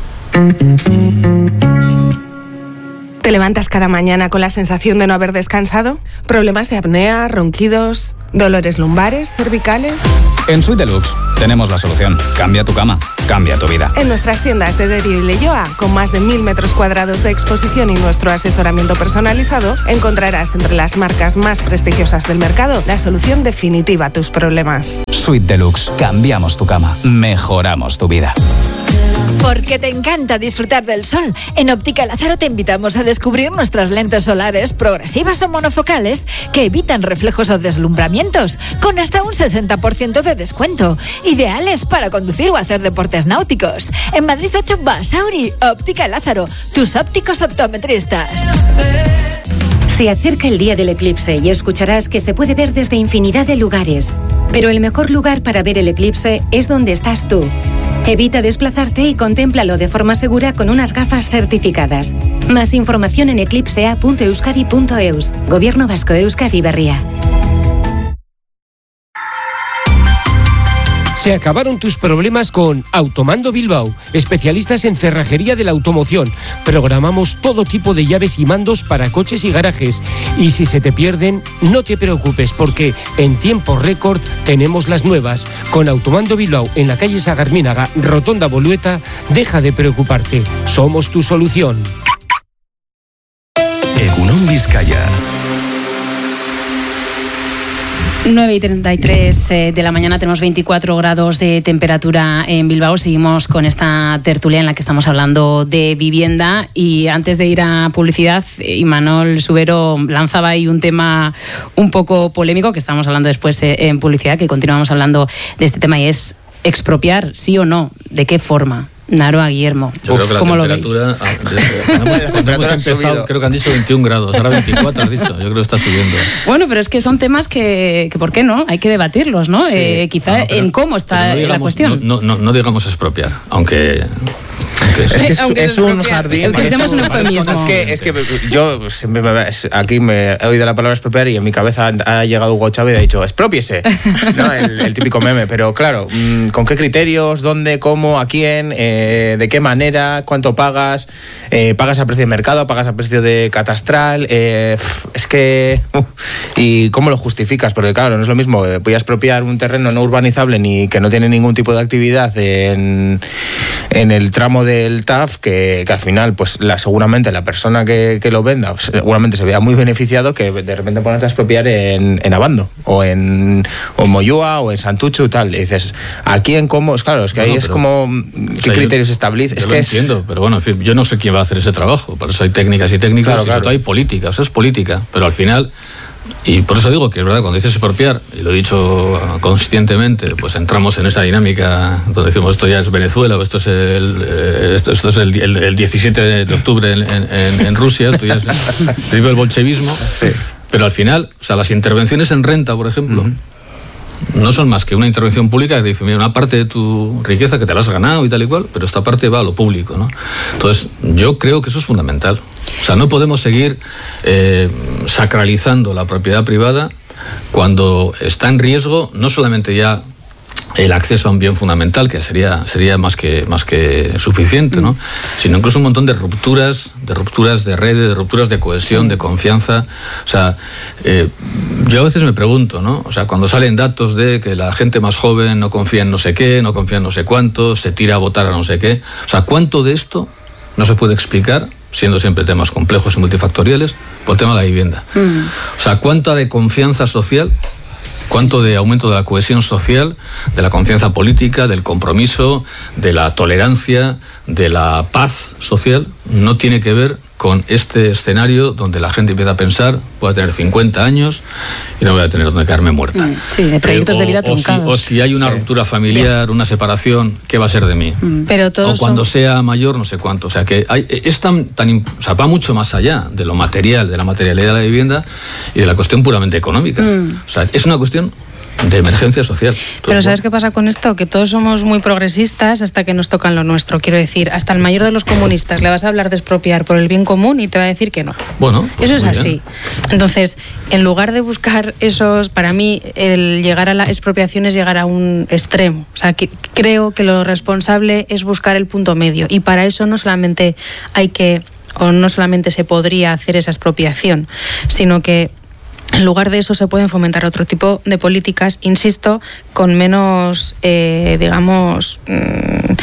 ¿Te levantas cada mañana con la sensación de no haber descansado? ¿Problemas de apnea, ronquidos, dolores lumbares, cervicales? En Suite Deluxe tenemos la solución. Cambia tu cama, cambia tu vida. En nuestras tiendas de Derio y Leioa, con más de mil metros cuadrados de exposición y nuestro asesoramiento personalizado, encontrarás entre las marcas más prestigiosas del mercado la solución definitiva a tus problemas. Suite Deluxe. Cambiamos tu cama, mejoramos tu vida. Porque te encanta disfrutar del sol, en Óptica Lázaro te invitamos a descubrir nuestras lentes solares progresivas o monofocales que evitan reflejos o deslumbramientos, con hasta un sesenta por ciento de descuento, ideales para conducir o hacer deportes náuticos. En Madrid ocho, Basauri, Óptica Lázaro, tus ópticos optometristas. Se acerca el día del eclipse y escucharás que se puede ver desde infinidad de lugares, pero el mejor lugar para ver el eclipse es donde estás tú. Evita desplazarte y contémplalo de forma segura con unas gafas certificadas. Más información en eclipsea punto euskadi punto eus. Gobierno Vasco, Euskadi Berria. Se acabaron tus problemas con Automando Bilbao, especialistas en cerrajería de la automoción. Programamos todo tipo de llaves y mandos para coches y garajes. Y si se te pierden, no te preocupes, porque en tiempo récord tenemos las nuevas. Con Automando Bilbao en la calle Sagarminaga, Rotonda Bolueta, deja de preocuparte. Somos tu solución. Egunon Vizcaya. nueve y treinta y tres de la mañana, tenemos veinticuatro grados de temperatura en Bilbao. Seguimos con esta tertulia en la que estamos hablando de vivienda. Y antes de ir a publicidad, Imanol Subero lanzaba ahí un tema un poco polémico, que estamos hablando después en publicidad, que continuamos hablando de este tema, y es expropiar, sí o no, ¿de qué forma? Naroa, Guillermo, yo creo que ¿cómo la temperatura, lo veis? Hemos, cuando hemos empezado, creo que han dicho veintiún grados, ahora veinticuatro has dicho, yo creo que está subiendo. Bueno, pero es que son temas que, que ¿por qué no? Hay que debatirlos, ¿no? Sí. Eh, quizá no, pero, en cómo está no digamos, la cuestión. No, no, no digamos expropiar, aunque... Es que es, es un jardín. Utilicemos un eufemismo. Es que, es que yo aquí me he oído la palabra expropiar y en mi cabeza ha llegado Hugo Chávez y ha dicho expropiese, ¿no? el, el típico meme. Pero claro, ¿con qué criterios? ¿Dónde? ¿Cómo? ¿A quién? Eh, ¿De qué manera? ¿Cuánto pagas? Eh, ¿Pagas a precio de mercado? ¿Pagas a precio de catastral? Eh, es que... Uh, ¿y cómo lo justificas? Porque claro, no es lo mismo. Voy a expropiar un terreno no urbanizable ni que no tiene ningún tipo de actividad en, en el tramo de el T A F, que, que al final pues la, seguramente la persona que, que lo venda pues, seguramente se vea muy beneficiado, que de repente ponerte a expropiar en, en Abando o en, o en Moyúa o en Santucho y tal, y dices, ¿a quién? ¿Cómo? Es claro, es que no, ahí no, es como ¿qué o sea, criterios yo, estableces? Yo es lo que entiendo, es... pero bueno, en fin, yo no sé quién va a hacer ese trabajo, por eso hay técnicas y técnicas, claro, y sobre claro. todo hay política, o sea, es política, pero al final... Y por eso digo que es verdad, cuando dices expropiar, y lo he dicho consistentemente, pues entramos en esa dinámica donde decimos esto ya es Venezuela, o esto es el, esto, esto es el, el, el diecisiete de octubre en, en, en Rusia, esto ya es vive el bolchevismo, sí. Pero al final, o sea, las intervenciones en renta, por ejemplo, uh-huh. no son más que una intervención pública que te dice, mira, una parte de tu riqueza que te la has ganado y tal y cual, pero esta parte va a lo público, ¿no? Entonces, yo creo que eso es fundamental. O sea, no podemos seguir eh, sacralizando la propiedad privada cuando está en riesgo no solamente ya el acceso a un bien fundamental, que sería sería más que más que suficiente, ¿no? Sino incluso un montón de rupturas, de rupturas de redes, de rupturas de cohesión, de confianza. O sea, eh, yo a veces me pregunto, ¿no? O sea, cuando salen datos de que la gente más joven no confía en no sé qué, no confía en no sé cuánto, se tira a votar a no sé qué. O sea, ¿cuánto de esto no se puede explicar, siendo siempre temas complejos y multifactoriales, por el tema de la vivienda? Mm. O sea, ¿cuánta de confianza social, cuánto de aumento de la cohesión social, de la confianza política, del compromiso, de la tolerancia, de la paz social, no tiene que ver con este escenario donde la gente empieza a pensar, voy a tener cincuenta años y no voy a tener donde quedarme muerta? Sí, de proyectos eh, o, de vida truncados. O si, o si hay una sí. ruptura familiar, una separación, ¿qué va a ser de mí? Mm. Pero todos o cuando son... sea mayor, no sé cuánto. O sea, que hay, es tan, tan, o sea, va mucho más allá de lo material, de la materialidad de la vivienda y de la cuestión puramente económica. Mm. O sea, es una cuestión de emergencia social. Pero ¿sabes qué pasa con esto? Que todos somos muy progresistas hasta que nos tocan lo nuestro. Quiero decir, hasta el mayor de los comunistas le vas a hablar de expropiar por el bien común y te va a decir que no. Bueno, pues eso es así. Bien. Entonces, en lugar de buscar esos, para mí, el llegar a la expropiación es llegar a un extremo. O sea, que creo que lo responsable es buscar el punto medio. Y para eso no solamente hay que, o no solamente se podría hacer esa expropiación, sino que en lugar de eso se pueden fomentar otro tipo de políticas, insisto, con menos, eh, digamos, mmm,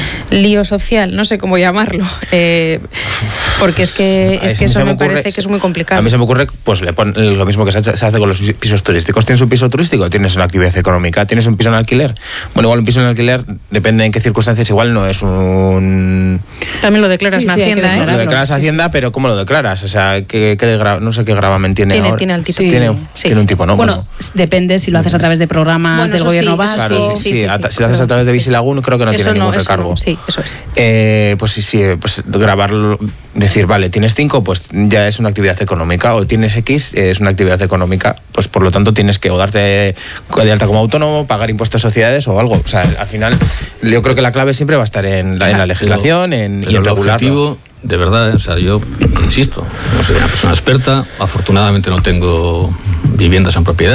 lío social, no sé cómo llamarlo, eh, porque es que, es que eso me, me ocurre, parece que es muy complicado. A mí se me ocurre, pues le pon, lo mismo que se hace con los pisos turísticos. ¿Tienes un piso turístico? ¿Tienes una actividad económica? ¿Tienes un piso en alquiler? Bueno, igual un piso en alquiler, depende en qué circunstancias, igual no es un... También lo declaras en sí, Hacienda, ¿eh? Lo declaras sí, Hacienda, sí. Pero ¿cómo lo declaras? O sea, ¿qué, qué de gra... no sé qué gravamen tiene, tiene ahora. Tiene el título. Sí. Tiene, sí. tiene un tipo, ¿no? Bueno, bueno, depende si lo haces a través de programas bueno, del gobierno sí, básico. Claro, sí, sí, sí, sí, sí, sí. Si lo haces a través de Bisilagún, creo que no eso tiene no, ningún eso recargo. No, sí, eso es. Eh, pues sí, sí, pues grabarlo, decir, vale, tienes cinco, pues ya es una actividad económica, o tienes X, es una actividad económica, pues por lo tanto tienes que o darte de alta como autónomo, pagar impuestos de sociedades o algo. O sea, al final, yo creo que la clave siempre va a estar en la, en la legislación pero, en, pero y en el regularlo. Objetivo, de verdad, o sea, yo insisto, no soy una persona experta, afortunadamente no tengo viviendas en propiedad,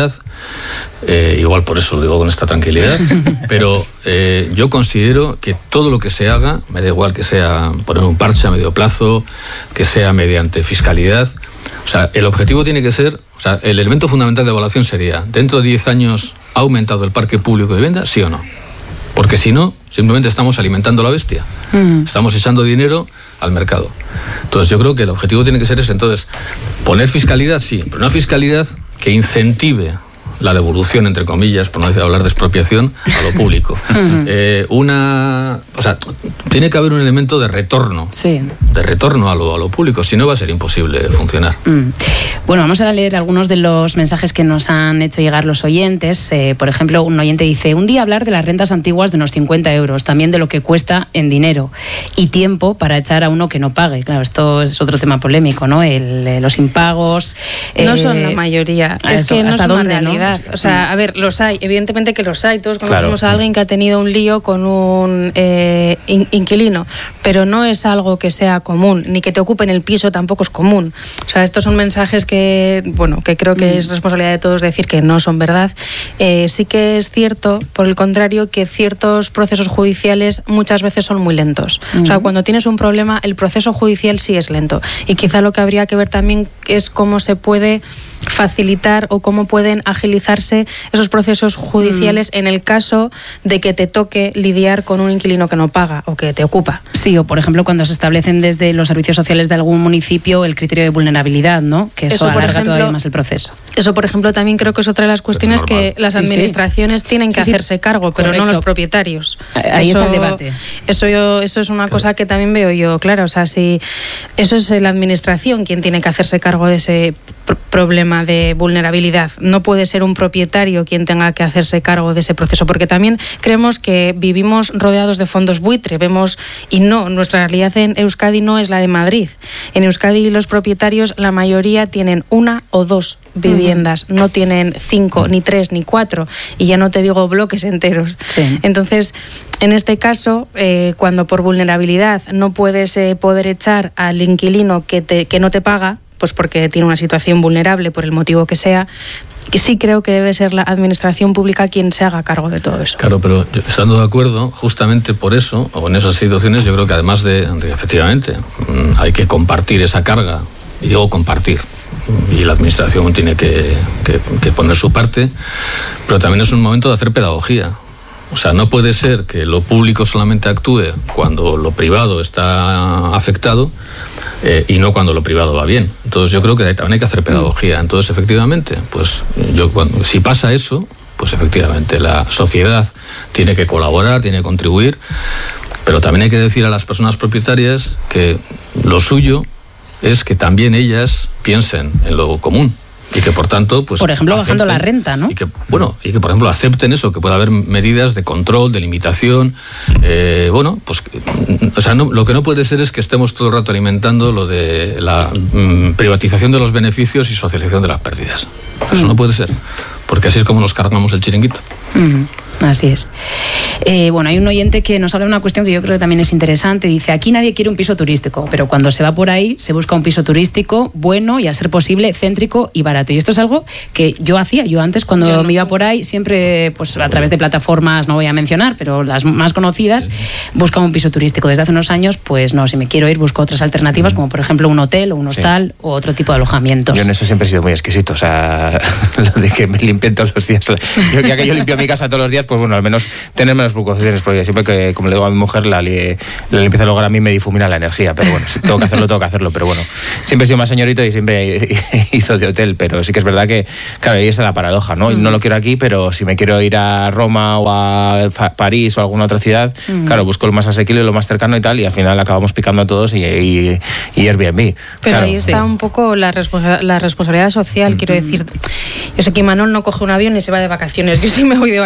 eh, igual por eso lo digo con esta tranquilidad, pero eh, yo considero que todo lo que se haga, me da igual que sea poner un parche a medio plazo, que sea mediante fiscalidad, o sea, el objetivo tiene que ser, o sea, el elemento fundamental de evaluación sería, ¿dentro de diez años ha aumentado el parque público de vivienda? ¿Sí o no? Porque si no, simplemente estamos alimentando la bestia. Mm. Estamos echando dinero al mercado. Entonces yo creo que el objetivo tiene que ser ese. Entonces, poner fiscalidad, sí, pero una fiscalidad que incentive la devolución, entre comillas, por no decir hablar de expropiación, a lo público. Uh-huh. eh, una, o sea, tiene que haber un elemento de retorno, sí. de retorno a lo, a lo público, si no va a ser imposible funcionar. Mm. Bueno, vamos a leer algunos de los mensajes que nos han hecho llegar los oyentes. Eh, por ejemplo, un oyente dice, un día hablar de las rentas antiguas de unos cincuenta euros, también de lo que cuesta en dinero y tiempo para echar a uno que no pague. Claro, esto es otro tema polémico, ¿no? El, los impagos. No eh, son la mayoría, es eso, que no es una dónde, realidad. ¿no? O sea, a ver, los hay, evidentemente que los hay. Todos conocemos claro. a alguien que ha tenido un lío con un eh, in, inquilino, pero no es algo que sea común, ni que te ocupen el piso tampoco es común. O sea, estos son mensajes que, bueno, que creo que mm. es responsabilidad de todos decir que no son verdad. Eh, sí que es cierto, por el contrario, que ciertos procesos judiciales muchas veces son muy lentos. Mm. O sea, cuando tienes un problema, el proceso judicial sí es lento. Y quizá lo que habría que ver también es cómo se puede facilitar o cómo pueden agilizarse esos procesos judiciales mm. en el caso de que te toque lidiar con un inquilino que no paga o que te ocupa. Sí, o por ejemplo cuando se establecen desde los servicios sociales de algún municipio el criterio de vulnerabilidad, ¿no? Que eso, eso alarga ejemplo, todavía más el proceso. Eso, por ejemplo, también creo que es otra de las cuestiones que las administraciones sí, sí. tienen que sí, hacerse cargo, pero correcto. No los propietarios. Ahí eso, está el debate. Eso, yo, eso es una claro. cosa que también veo yo, claro, o sea, si eso es la administración quien tiene que hacerse cargo de ese pr- problema de vulnerabilidad. No puede ser un propietario quien tenga que hacerse cargo de ese proceso, porque también creemos que vivimos rodeados de fondos buitre, vemos, y no, nuestra realidad en Euskadi no es la de Madrid. En Euskadi los propietarios, la mayoría tienen una o dos viviendas, uh-huh. no tienen cinco, ni tres, ni cuatro, y ya no te digo bloques enteros. Sí. Entonces, en este caso, eh, cuando por vulnerabilidad no puedes eh, poder echar al inquilino que, te, que no te paga, pues porque tiene una situación vulnerable por el motivo que sea, que sí creo que debe ser la administración pública quien se haga cargo de todo eso. Claro, pero estando de acuerdo, justamente por eso, o en esas situaciones, yo creo que además de, de efectivamente, hay que compartir esa carga, y digo compartir, y la administración tiene que, que, que poner su parte, pero también es un momento de hacer pedagogía. O sea, no puede ser que lo público solamente actúe cuando lo privado está afectado eh, y no cuando lo privado va bien. Entonces yo creo que también hay que hacer pedagogía. Entonces, efectivamente, pues yo cuando, si pasa eso, pues efectivamente la sociedad tiene que colaborar, tiene que contribuir, pero también hay que decir a las personas propietarias que lo suyo es que también ellas piensen en lo común. Y que por tanto, pues. Por ejemplo, acepten, bajando la renta, ¿no? Y que, bueno, y que por ejemplo acepten eso, que pueda haber medidas de control, de limitación. Eh, bueno, pues. O sea, no, lo que no puede ser es que estemos todo el rato alimentando lo de la mm, privatización de los beneficios y socialización de las pérdidas. Eso mm. no puede ser. Porque así es como nos cargamos el chiringuito. Mm. Así es. Eh, bueno, hay un oyente que nos habla de una cuestión que yo creo que también es interesante. Dice, aquí nadie quiere un piso turístico, pero cuando se va por ahí se busca un piso turístico bueno y a ser posible céntrico y barato. Y esto es algo que yo hacía. Yo antes cuando yo no. me iba por ahí siempre, pues a través de plataformas, no voy a mencionar, pero las más conocidas, buscaba un piso turístico. Desde hace unos años, pues no, si me quiero ir busco otras alternativas, como por ejemplo un hotel o un hostal sí. o otro tipo de alojamientos. Yo en eso siempre he sido muy exquisito. O sea, lo de que me limpien todos los días. Yo, ya que yo limpio mi casa todos los días, pues bueno, al menos tener menos preocupaciones, porque siempre que, como le digo a mi mujer, la, la limpieza del hogar a mí me difumina la energía, pero bueno, si tengo que hacerlo, tengo que hacerlo, pero bueno, siempre he sido más señorito y siempre hizo de hotel, pero sí que es verdad que, claro, ahí es la paradoja, ¿no? Mm. No lo quiero aquí, pero si me quiero ir a Roma o a París o a alguna otra ciudad, mm. claro, busco lo más asequible, lo más cercano y tal, y al final acabamos picando a todos y, y, y Airbnb. Pero claro. ahí está sí. un poco la, responsa- la responsabilidad social, mm. quiero decir, yo sé que Manuel no coge un avión ni se va de vacaciones, yo sí me voy de vacaciones en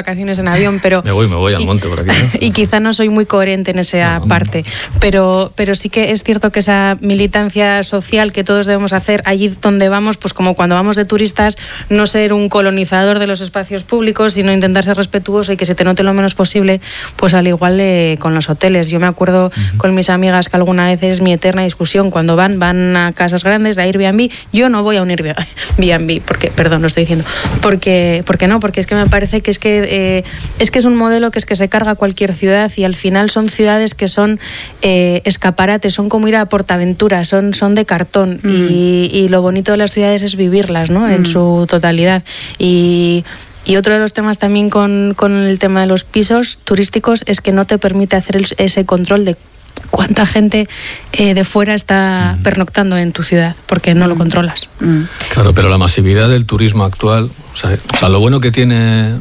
avión, pero... Me voy, me voy al monte por aquí, ¿no? Y quizá no soy muy coherente en esa no, no. parte, pero, pero sí que es cierto que esa militancia social que todos debemos hacer allí donde vamos, pues como cuando vamos de turistas, no ser un colonizador de los espacios públicos, sino intentar ser respetuoso y que se te note lo menos posible, pues al igual de, con los hoteles. Yo me acuerdo uh-huh. con mis amigas que alguna vez es mi eterna discusión, cuando van, van a casas grandes de Airbnb, yo no voy a un Airbnb, porque, perdón, lo estoy diciendo, porque, porque no, porque es que me parece que es que eh, es que es un modelo que es que se carga cualquier ciudad y al final son ciudades que son eh, escaparates, son como ir a Portaventura, son, son de cartón mm. y, y lo bonito de las ciudades es vivirlas, ¿no? Mm. En su totalidad. Y Y otro de los temas también con, con el tema de los pisos turísticos es que no te permite hacer el, ese control de cuánta gente eh, de fuera está mm. pernoctando en tu ciudad, porque no mm. lo controlas. Mm. Claro, pero la masividad del turismo actual, o sea, o sea, lo bueno que tiene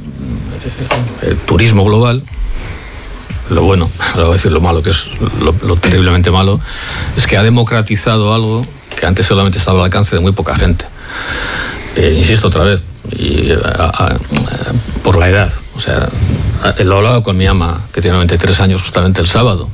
el turismo global, lo bueno, ahora voy a decir lo malo, que es lo, lo terriblemente malo, es que ha democratizado algo que antes solamente estaba al alcance de muy poca gente. Eh, insisto otra vez, y, a, a, a, por la edad, o sea, lo hablaba con mi ama, que tiene noventa y tres años, justamente el sábado.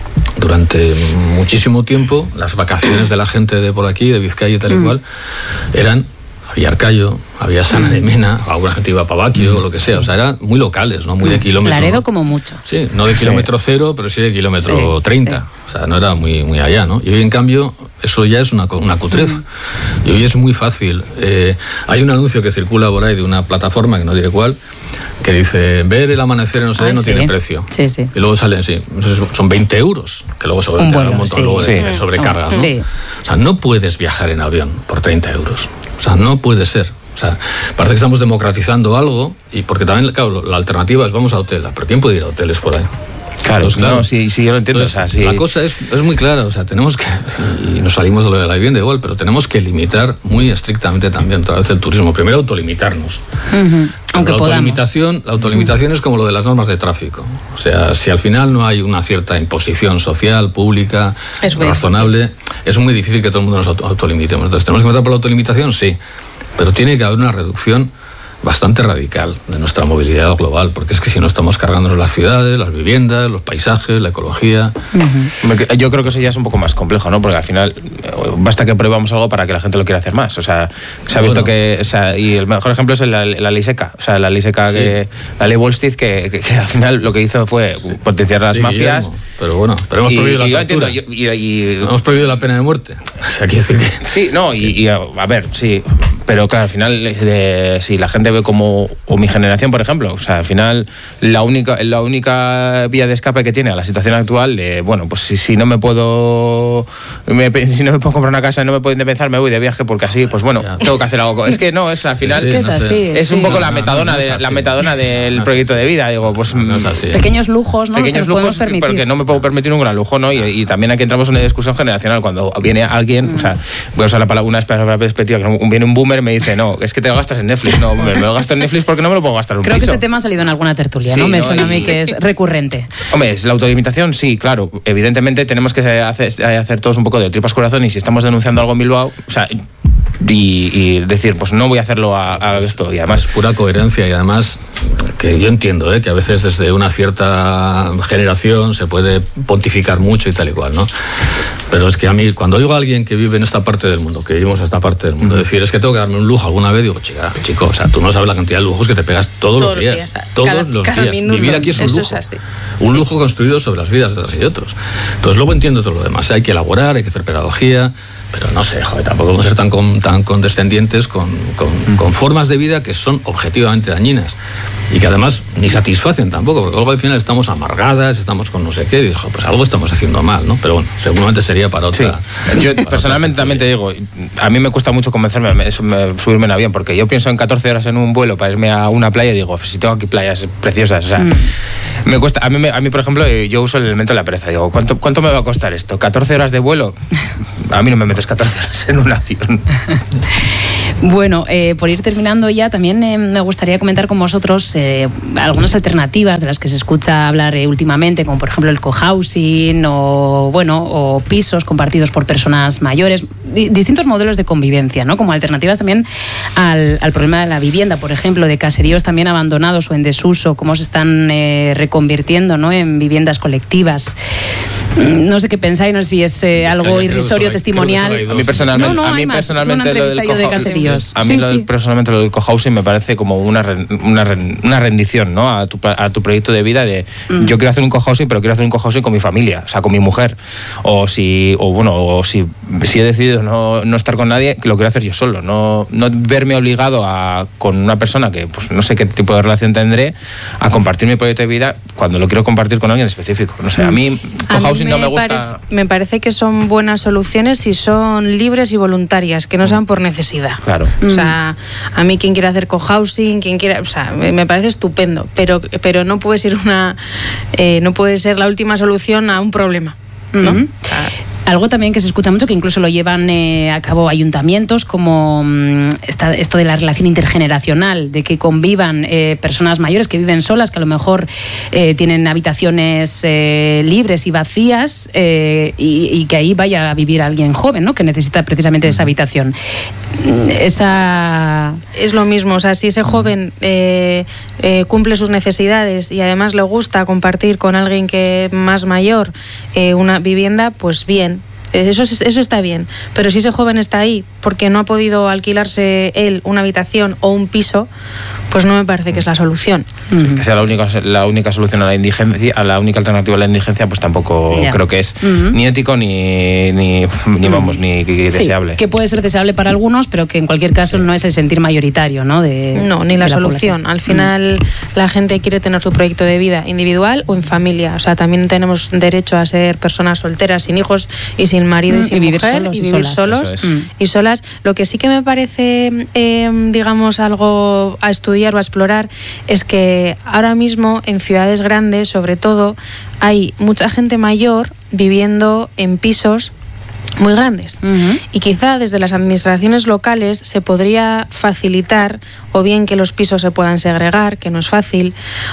Durante muchísimo tiempo, las vacaciones de la gente de por aquí, de Vizcaya y tal y cual, eran, había Arcayo, había Sana de Mena, alguna gente iba a Pavaquio, o lo que sea, o sea, eran muy locales, ¿no? Muy de kilómetro. Laredo ¿no? como mucho. Sí, no de kilómetro sí. cero, pero sí de kilómetro sí, treinta, sí. O sea, no era muy, muy allá, ¿no? Y hoy, en cambio, eso ya es una, una cutrez. Mm. Y hoy es muy fácil. Eh, hay un anuncio que circula por ahí de una plataforma, que no diré cuál, que dice, ver el amanecer en no sé qué no sí. tiene precio. Sí, sí. Y luego salen, sí, son veinte euros, que luego sobre un, bueno, un montón sí. luego de, sí. de sobrecarga, ¿no? Sí. O sea, no puedes viajar en avión por treinta euros. O sea, no puede ser. O sea, parece que estamos democratizando algo, y porque también, claro, la alternativa es vamos a hotel. ¿Pero quién puede ir a hoteles por ahí? Claro, Entonces, claro. No, sí, sí, yo lo entiendo. Entonces, o sea, sí. La cosa es, es muy clara, o sea, tenemos que, y nos salimos de lo de la vivienda igual, pero tenemos que limitar muy estrictamente también otra vez el turismo. Primero, autolimitarnos. Uh-huh. Aunque la autolimitación, la autolimitación uh-huh. es como lo de las normas de tráfico. O sea, si al final no hay una cierta imposición social, pública, es razonable, difícil. Es muy difícil que todo el mundo nos autolimitemos. Entonces, ¿tenemos que empezar por la autolimitación? Sí. Pero tiene que haber una reducción bastante radical de nuestra movilidad global, porque es que si no estamos cargándonos las ciudades, las viviendas, los paisajes, la ecología. Uh-huh. Yo creo que eso ya es un poco más complejo, ¿no? Porque al final basta que probamos algo para que la gente lo quiera hacer más. O sea, se ha visto bueno. que, o sea, y el mejor ejemplo es la, la ley seca, o sea, la ley seca, sí. que, la ley Wall Street, que, que, que al final lo que hizo fue sí. potenciar las sí, mafias. Guillermo. Pero bueno, pero hemos prohibido y, la tortura. Y, y, y, hemos prohibido la pena de muerte. O sea, quiere decir que... Sí, no, y, y a, a ver, sí, pero claro, al final, de, si la gente ve como, o mi generación, por ejemplo, o sea, al final, la única, la única vía de escape que tiene a la situación actual, de, bueno, pues si, si no me puedo, me, si no me puedo comprar una casa y no me puedo independizar, me voy de viaje porque así, pues bueno, tengo que hacer algo. Es que no, es al final, sí, sí, es, no así, es sí. un poco no, la metadona, no, no, no de, la metadona del no proyecto de vida, digo, pues no, no es así. Pequeños lujos, ¿no? Pequeños lujos, porque no me puedo permitir un gran lujo, ¿no? Y, y también aquí entramos en una discusión generacional cuando viene alguien, mm. o sea, voy a usar la palabra, una perspectiva, que viene un boomer y me dice, no, es que te lo gastas en Netflix. No, me lo gasto en Netflix porque no me lo puedo gastar en un Creo piso. que este tema ha salido en alguna tertulia, sí, ¿no? Me ¿no? suena y... a mí que es recurrente. Hombre, es la autolimitación, sí, claro. Evidentemente tenemos que hacer, hacer todos un poco de tripas corazón, y si estamos denunciando algo en Bilbao, o sea, y, y decir, pues no voy a hacerlo a, a esto. Y además, es pura coherencia, y además que yo entiendo ¿eh? que a veces desde una cierta generación se puede pontificar mucho y tal y cual, ¿no? Pero es que a mí, cuando oigo a alguien que vive en esta parte del mundo, que vivimos en esta parte del mundo, uh-huh. decir, es que tengo que darme un lujo alguna vez, digo, chica, chico, o sea, tú no sabes la cantidad de lujos que te pegas todos, todos los días. días todos cada, los cada días. Minuto. Vivir aquí es un Eso lujo. Es un sí. lujo construido sobre las vidas de otros y de otros. Entonces luego entiendo todo lo demás. Hay que elaborar, hay que hacer pedagogía, pero no sé, joder, tampoco vamos a ser tan, con, tan condescendientes con, con, uh-huh. con formas de vida que son objetivamente dañinas y que además ni satisfacen tampoco, porque luego al final estamos amargadas, estamos con no sé qué, y digo, pues algo estamos haciendo mal, ¿no? Pero bueno, seguramente sería para otra... Sí. Yo para personalmente otra también te digo, a mí me cuesta mucho convencerme me, me, subirme en avión, porque yo pienso en catorce horas en un vuelo para irme a una playa y digo, pues si tengo aquí playas preciosas, o sea, mm. me cuesta, a mí, a mí por ejemplo, yo uso el elemento de la pereza, digo, ¿cuánto, cuánto me va a costar esto? ¿catorce horas de vuelo? A mí no me metes catorce horas en un avión. Bueno, eh, por ir terminando ya, también eh, me gustaría comentar con vosotros eh, algunas alternativas de las que se escucha hablar eh, últimamente, como por ejemplo el cohousing o, bueno, o pisos compartidos por personas mayores, di- distintos modelos de convivencia, ¿no? Como alternativas también al, al problema de la vivienda, por ejemplo, de caseríos también abandonados o en desuso, cómo se están eh, reconvirtiendo, ¿no? En viviendas colectivas. No sé qué pensáis, no sé si es eh, algo irrisorio, testimonial. A mí personalmente, No, no, a mí hay más. personalmente Una lo del entrevista yo de coho- caseríos. a mí Sí, lo- sí. personalmente lo del cohousing me parece como una ren- una, ren- una rendición, ¿no? A tu, pa- a tu proyecto de vida de Mm. yo quiero hacer un cohousing, pero quiero hacer un cohousing con mi familia, o sea, con mi mujer, o si o bueno, o si, si he decidido no, no estar con nadie, lo quiero hacer yo solo, no no verme obligado a con una persona que pues no sé qué tipo de relación tendré a compartir mi proyecto de vida cuando lo quiero compartir con alguien específico. No sé, a mí A mí cohousing no me gusta. parece- me parece que son buenas soluciones si son libres y voluntarias, que no sean por necesidad. Claro. O sea, a mí quien quiera hacer cohousing, quien quiera, o sea, me me parece estupendo, pero pero no puede ser una eh, no puede ser la última solución a un problema, ¿no? Ujú. Algo también que se escucha mucho, que incluso lo llevan eh, a cabo ayuntamientos, como mm, esta- esto de la relación intergeneracional, de que convivan eh, personas mayores que viven solas, que a lo mejor eh, tienen habitaciones eh, libres y vacías, eh, y, y que ahí vaya a vivir alguien joven, ¿no? Que necesita precisamente esa habitación. Mm, Esa... Es lo mismo, o sea, si ese joven eh, eh, cumple sus necesidades y además le gusta compartir con alguien que es más mayor eh, una vivienda, pues bien. Eso, es- eso está bien, pero si ese joven está ahí porque no ha podido alquilarse él una habitación o un piso, pues no me parece que es la solución. Que sea la única, la única solución a la indigencia, a la única alternativa a la indigencia, pues tampoco Ya. creo que es Ujú. ni ético ni, ni, ni vamos, ni Sí, deseable. que puede ser deseable para algunos, pero que en cualquier caso no es el sentir mayoritario, ¿no? De, No, ni de la, solución. población. Al final la gente quiere tener su proyecto de vida individual o en familia. O sea, también tenemos derecho a ser personas solteras, sin hijos y sin marido Mm, y sin y vivir mujer, solos y y vivir solas. solos Eso es. Mm. y solas. Lo que sí que me parece, eh, digamos, algo a estudiar o a explorar es que ahora mismo en ciudades grandes, sobre todo, hay mucha gente mayor viviendo en pisos muy grandes. Ujú. Y quizá desde las administraciones locales se podría facilitar o bien que los pisos se puedan segregar, que no es fácil,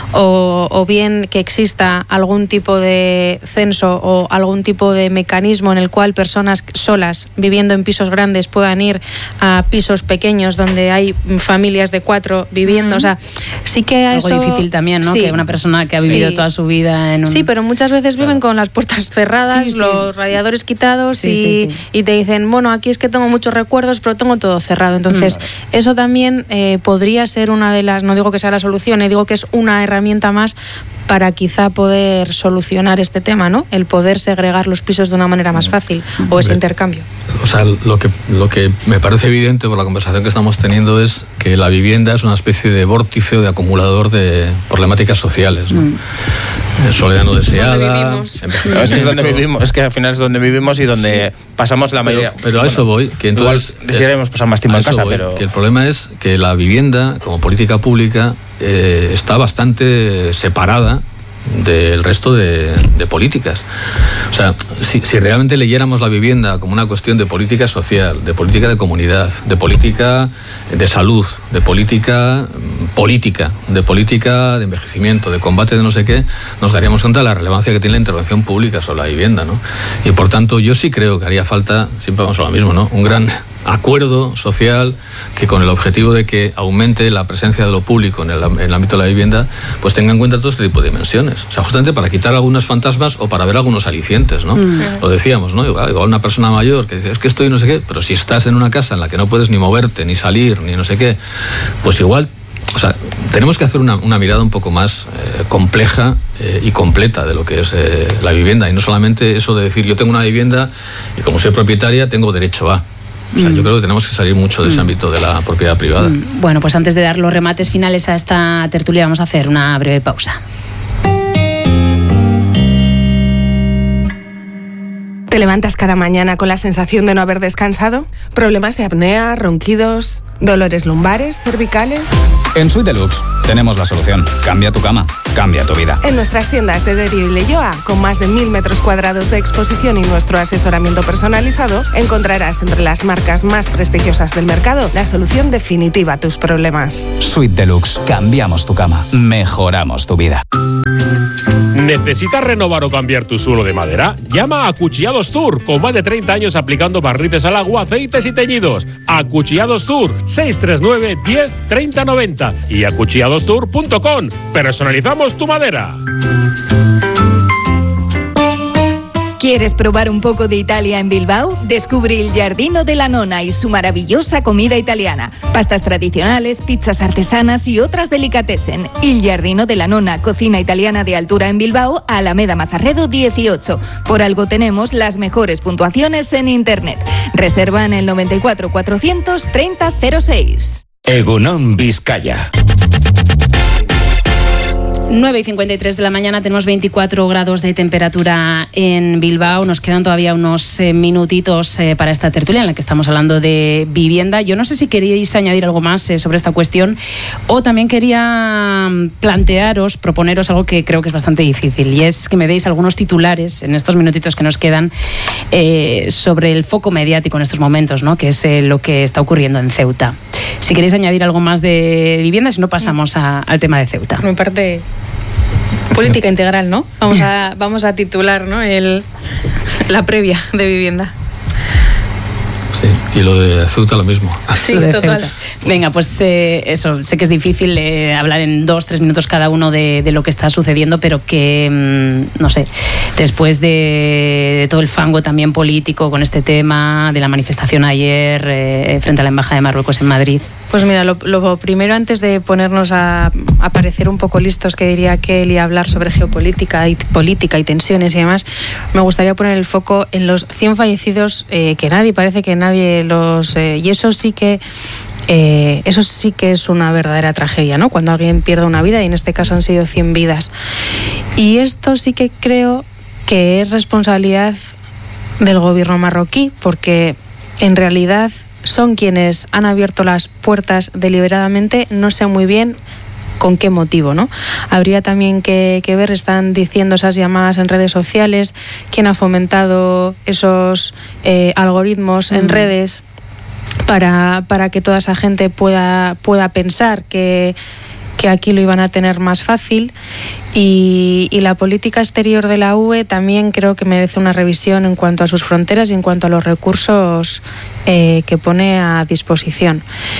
o, o bien que exista algún tipo de censo o algún tipo de mecanismo en el cual personas solas viviendo en pisos grandes puedan ir a pisos pequeños donde hay familias de cuatro viviendo. Mm. O sea, sí que a Algo eso... difícil también, ¿no? Sí. Que una persona que ha vivido Sí. toda su vida en un... Sí, pero muchas veces viven con las puertas cerradas, Sí, sí. los radiadores quitados Sí, y, sí, sí. y te dicen, bueno, aquí es que tengo muchos recuerdos, pero tengo todo cerrado. Entonces, Mm. eso también eh, podría ser una de las, no digo que sea la solución, eh, digo que es una herramienta más para quizá poder solucionar este tema, ¿no? El poder segregar los pisos de una manera más fácil o ese Hombre. intercambio. O sea, lo que, lo que me parece evidente por la conversación que estamos teniendo es que la vivienda es una especie de vórtice o de acumulador de problemáticas sociales, ¿no? Eh, Soledad no deseada, vivimos. No, es, que es donde vivimos, es que al final es donde vivimos y donde pasamos la Pero, mayoría. pero a eso voy, que entonces... Igual desearíamos pasar más tiempo a en eso casa, voy, pero... que el problema es que la vivienda, como política pública, eh, está bastante separada del resto de, de políticas. O sea, si, si realmente leyéramos la vivienda como una cuestión de política social, de política de comunidad, de política de salud, de política mm, política, de política de envejecimiento, de combate de no sé qué, nos daríamos cuenta de la relevancia que tiene la intervención pública sobre la vivienda, ¿no? Y por tanto, yo sí creo que haría falta, siempre vamos a lo mismo, ¿no? Un gran acuerdo social que con el objetivo de que aumente la presencia de lo público en el, en el ámbito de la vivienda, pues tenga en cuenta todo este tipo de dimensiones. O sea, justamente para quitar algunos fantasmas o para ver algunos alicientes, ¿no? Mm. Lo decíamos, ¿no? Igual, igual una persona mayor que dice, es que estoy no sé qué, pero si estás en una casa en la que no puedes ni moverte, ni salir, ni no sé qué, pues igual... O sea, tenemos que hacer una, una mirada un poco más eh, compleja eh, y completa de lo que es eh, la vivienda. Y no solamente eso de decir, yo tengo una vivienda y como soy propietaria tengo derecho a... O sea, yo creo que tenemos que salir mucho de ese ámbito de la propiedad privada. Bueno, pues antes de dar los remates finales a esta tertulia vamos a hacer una breve pausa. ¿Te levantas cada mañana con la sensación de no haber descansado? ¿Problemas de apnea, ronquidos? ¿Dolores lumbares, cervicales? En Suite Deluxe tenemos la solución. Cambia tu cama, cambia tu vida. En nuestras tiendas de Derio y Leioa, con más de mil metros cuadrados de exposición y nuestro asesoramiento personalizado, encontrarás entre las marcas más prestigiosas del mercado la solución definitiva a tus problemas. Suite Deluxe. Cambiamos tu cama, mejoramos tu vida. ¿Necesitas renovar o cambiar tu suelo de madera? Llama a Acuchillados Tour, con más de treinta años aplicando barnices al agua, aceites y teñidos. Acuchillados Tour, seis tres nueve, diez, treinta, noventa y acuchillados tour punto com. Personalizamos tu madera. ¿Quieres probar un poco de Italia en Bilbao? Descubre Il Giardino della Nonna y su maravillosa comida italiana. Pastas tradicionales, pizzas artesanas y otras delicatessen. Il Giardino della Nonna, cocina italiana de altura en Bilbao, Alameda Mazarredo dieciocho. Por algo tenemos las mejores puntuaciones en Internet. Reserva en el noventa y cuatro, cuatrocientos treinta, cero seis. Egunon Vizcaya. nueve y cincuenta y tres de la mañana, tenemos veinticuatro grados de temperatura en Bilbao. Nos quedan todavía unos eh, minutitos eh, para esta tertulia en la que estamos hablando de vivienda. Yo no sé si queríais añadir algo más eh, sobre esta cuestión, o también quería plantearos, proponeros algo que creo que es bastante difícil, y es que me deis algunos titulares en estos minutitos que nos quedan eh, sobre el foco mediático en estos momentos, ¿no? Que es eh, lo que está ocurriendo en Ceuta. Si queréis añadir algo más de vivienda, si no pasamos a, al tema de Ceuta. Me parte política integral, ¿no? Vamos a, vamos a titular, ¿no? El, la previa de vivienda. Sí, y lo de Ceuta lo mismo. Sí, Lo de total. Ceuta. Venga, pues eh, eso, sé que es difícil eh, hablar en dos, tres minutos cada uno de, de lo que está sucediendo, pero que, mmm, no sé, después de, de todo el fango también político con este tema, de la manifestación ayer eh, frente a la Embajada de Marruecos en Madrid. Pues mira, lo, lo primero, antes de ponernos a, a parecer un poco listos, que diría aquel, y hablar sobre geopolítica y política y tensiones y demás, me gustaría poner el foco en los cien fallecidos, eh, que nadie, parece que nadie los... Eh, y eso sí que... Eh, eso sí que es una verdadera tragedia, ¿no? Cuando alguien pierde una vida, y en este caso han sido cien vidas. Y esto sí que creo que es responsabilidad del gobierno marroquí, porque en realidad son quienes han abierto las puertas deliberadamente, no sé muy bien con qué motivo, ¿no? Habría también que, que ver, están diciendo esas llamadas en redes sociales, quién ha fomentado esos eh, algoritmos en mm. redes para, para que toda esa gente pueda, pueda pensar que que aquí lo iban a tener más fácil. Y, y la política exterior de la U E también creo que merece una revisión en cuanto a sus fronteras y en cuanto a los recursos eh, que pone a disposición.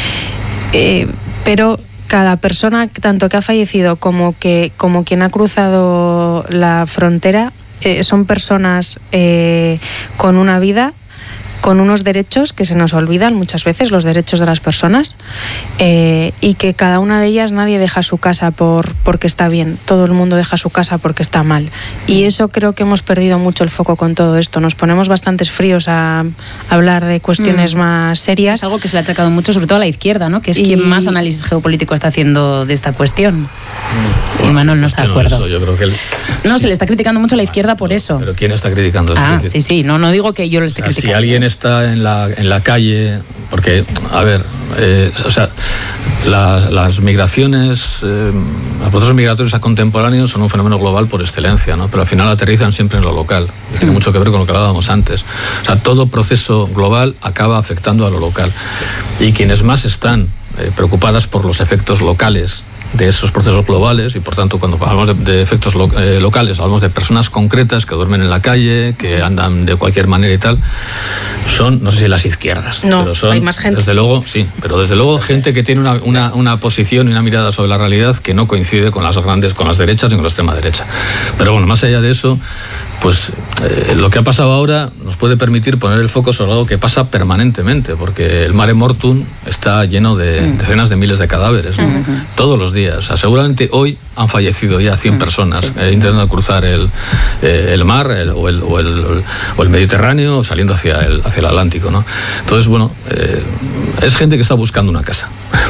Eh, pero cada persona, tanto que ha fallecido como que como quien ha cruzado la frontera, eh, son personas eh, con una vida, con unos derechos que se nos olvidan muchas veces, los derechos de las personas, eh, y que cada una de ellas, nadie deja su casa por porque está bien, todo el mundo deja su casa porque está mal. Y eso creo que hemos perdido mucho el foco con todo esto. Nos ponemos bastantes fríos a, a hablar de cuestiones mm. más serias. Es algo que se le ha achacado mucho, sobre todo a la izquierda, ¿no? Que es y... quien más análisis geopolítico está haciendo de esta cuestión. Mm. Y Manuel no está de acuerdo. Eso, yo creo que el... No, sí. Se le está criticando mucho a la izquierda por eso. ¿Pero quién está criticando eso? Ah, sí, sí. No, no digo que yo lo esté o sea, criticando. Si alguien está en la, en la calle, porque, a ver, eh, o sea, las, las migraciones, eh, los procesos migratorios contemporáneos son un fenómeno global por excelencia, ¿no? Pero al final aterrizan siempre en lo local. Y tiene mucho que ver con lo que hablábamos antes. O sea, todo proceso global acaba afectando a lo local. Y quienes más están eh, preocupadas por los efectos locales de esos procesos globales, y por tanto cuando hablamos de, de efectos lo, eh, locales, hablamos de personas concretas que duermen en la calle, que andan de cualquier manera y tal, son, no sé si las izquierdas, no, pero son, hay más gente. Desde luego, sí, pero desde luego gente que tiene una, una, una posición y una mirada sobre la realidad que no coincide con las grandes, con las derechas ni con la extrema derecha. Pero bueno, más allá de eso, pues eh, lo que ha pasado ahora nos puede permitir poner el foco sobre algo que pasa permanentemente, porque el Mare Mortum está lleno de mm. decenas de miles de cadáveres, ¿no? Uh-huh. Todos los días. O sea, seguramente hoy han fallecido ya cien mm. personas sí. eh, intentando cruzar el, eh, el mar el, o, el, o, el, o el Mediterráneo saliendo hacia el, hacia el Atlántico, ¿no? Entonces, bueno, eh, es gente que está buscando una casa. Es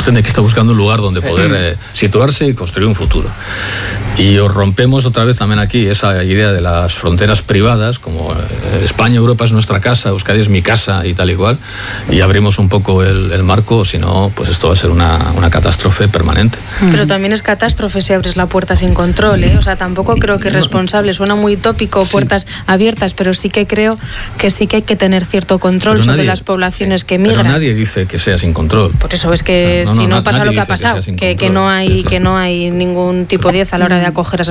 tiene que estar buscando un lugar donde poder eh, situarse y construir un futuro. Y os rompemos otra vez también aquí esa idea de las fronteras privadas, como eh, España, Europa es nuestra casa, Euskadi es mi casa y tal y cual, y abrimos un poco el, el marco, si no, pues esto va a ser una, una catástrofe permanente. Pero también es catástrofe si abres la puerta sin control, ¿eh? O sea, tampoco creo que es responsable, suena muy utópico, sí. puertas abiertas, pero sí que creo que sí que hay que tener cierto control pero sobre nadie, las poblaciones que migran. Pero nadie dice que sea sin control. Por eso es que o sea, no, si no, no pasa lo que ha pasado, que, que, que no hay que, que no hay ningún tipo de diez a la hora de acoger a esas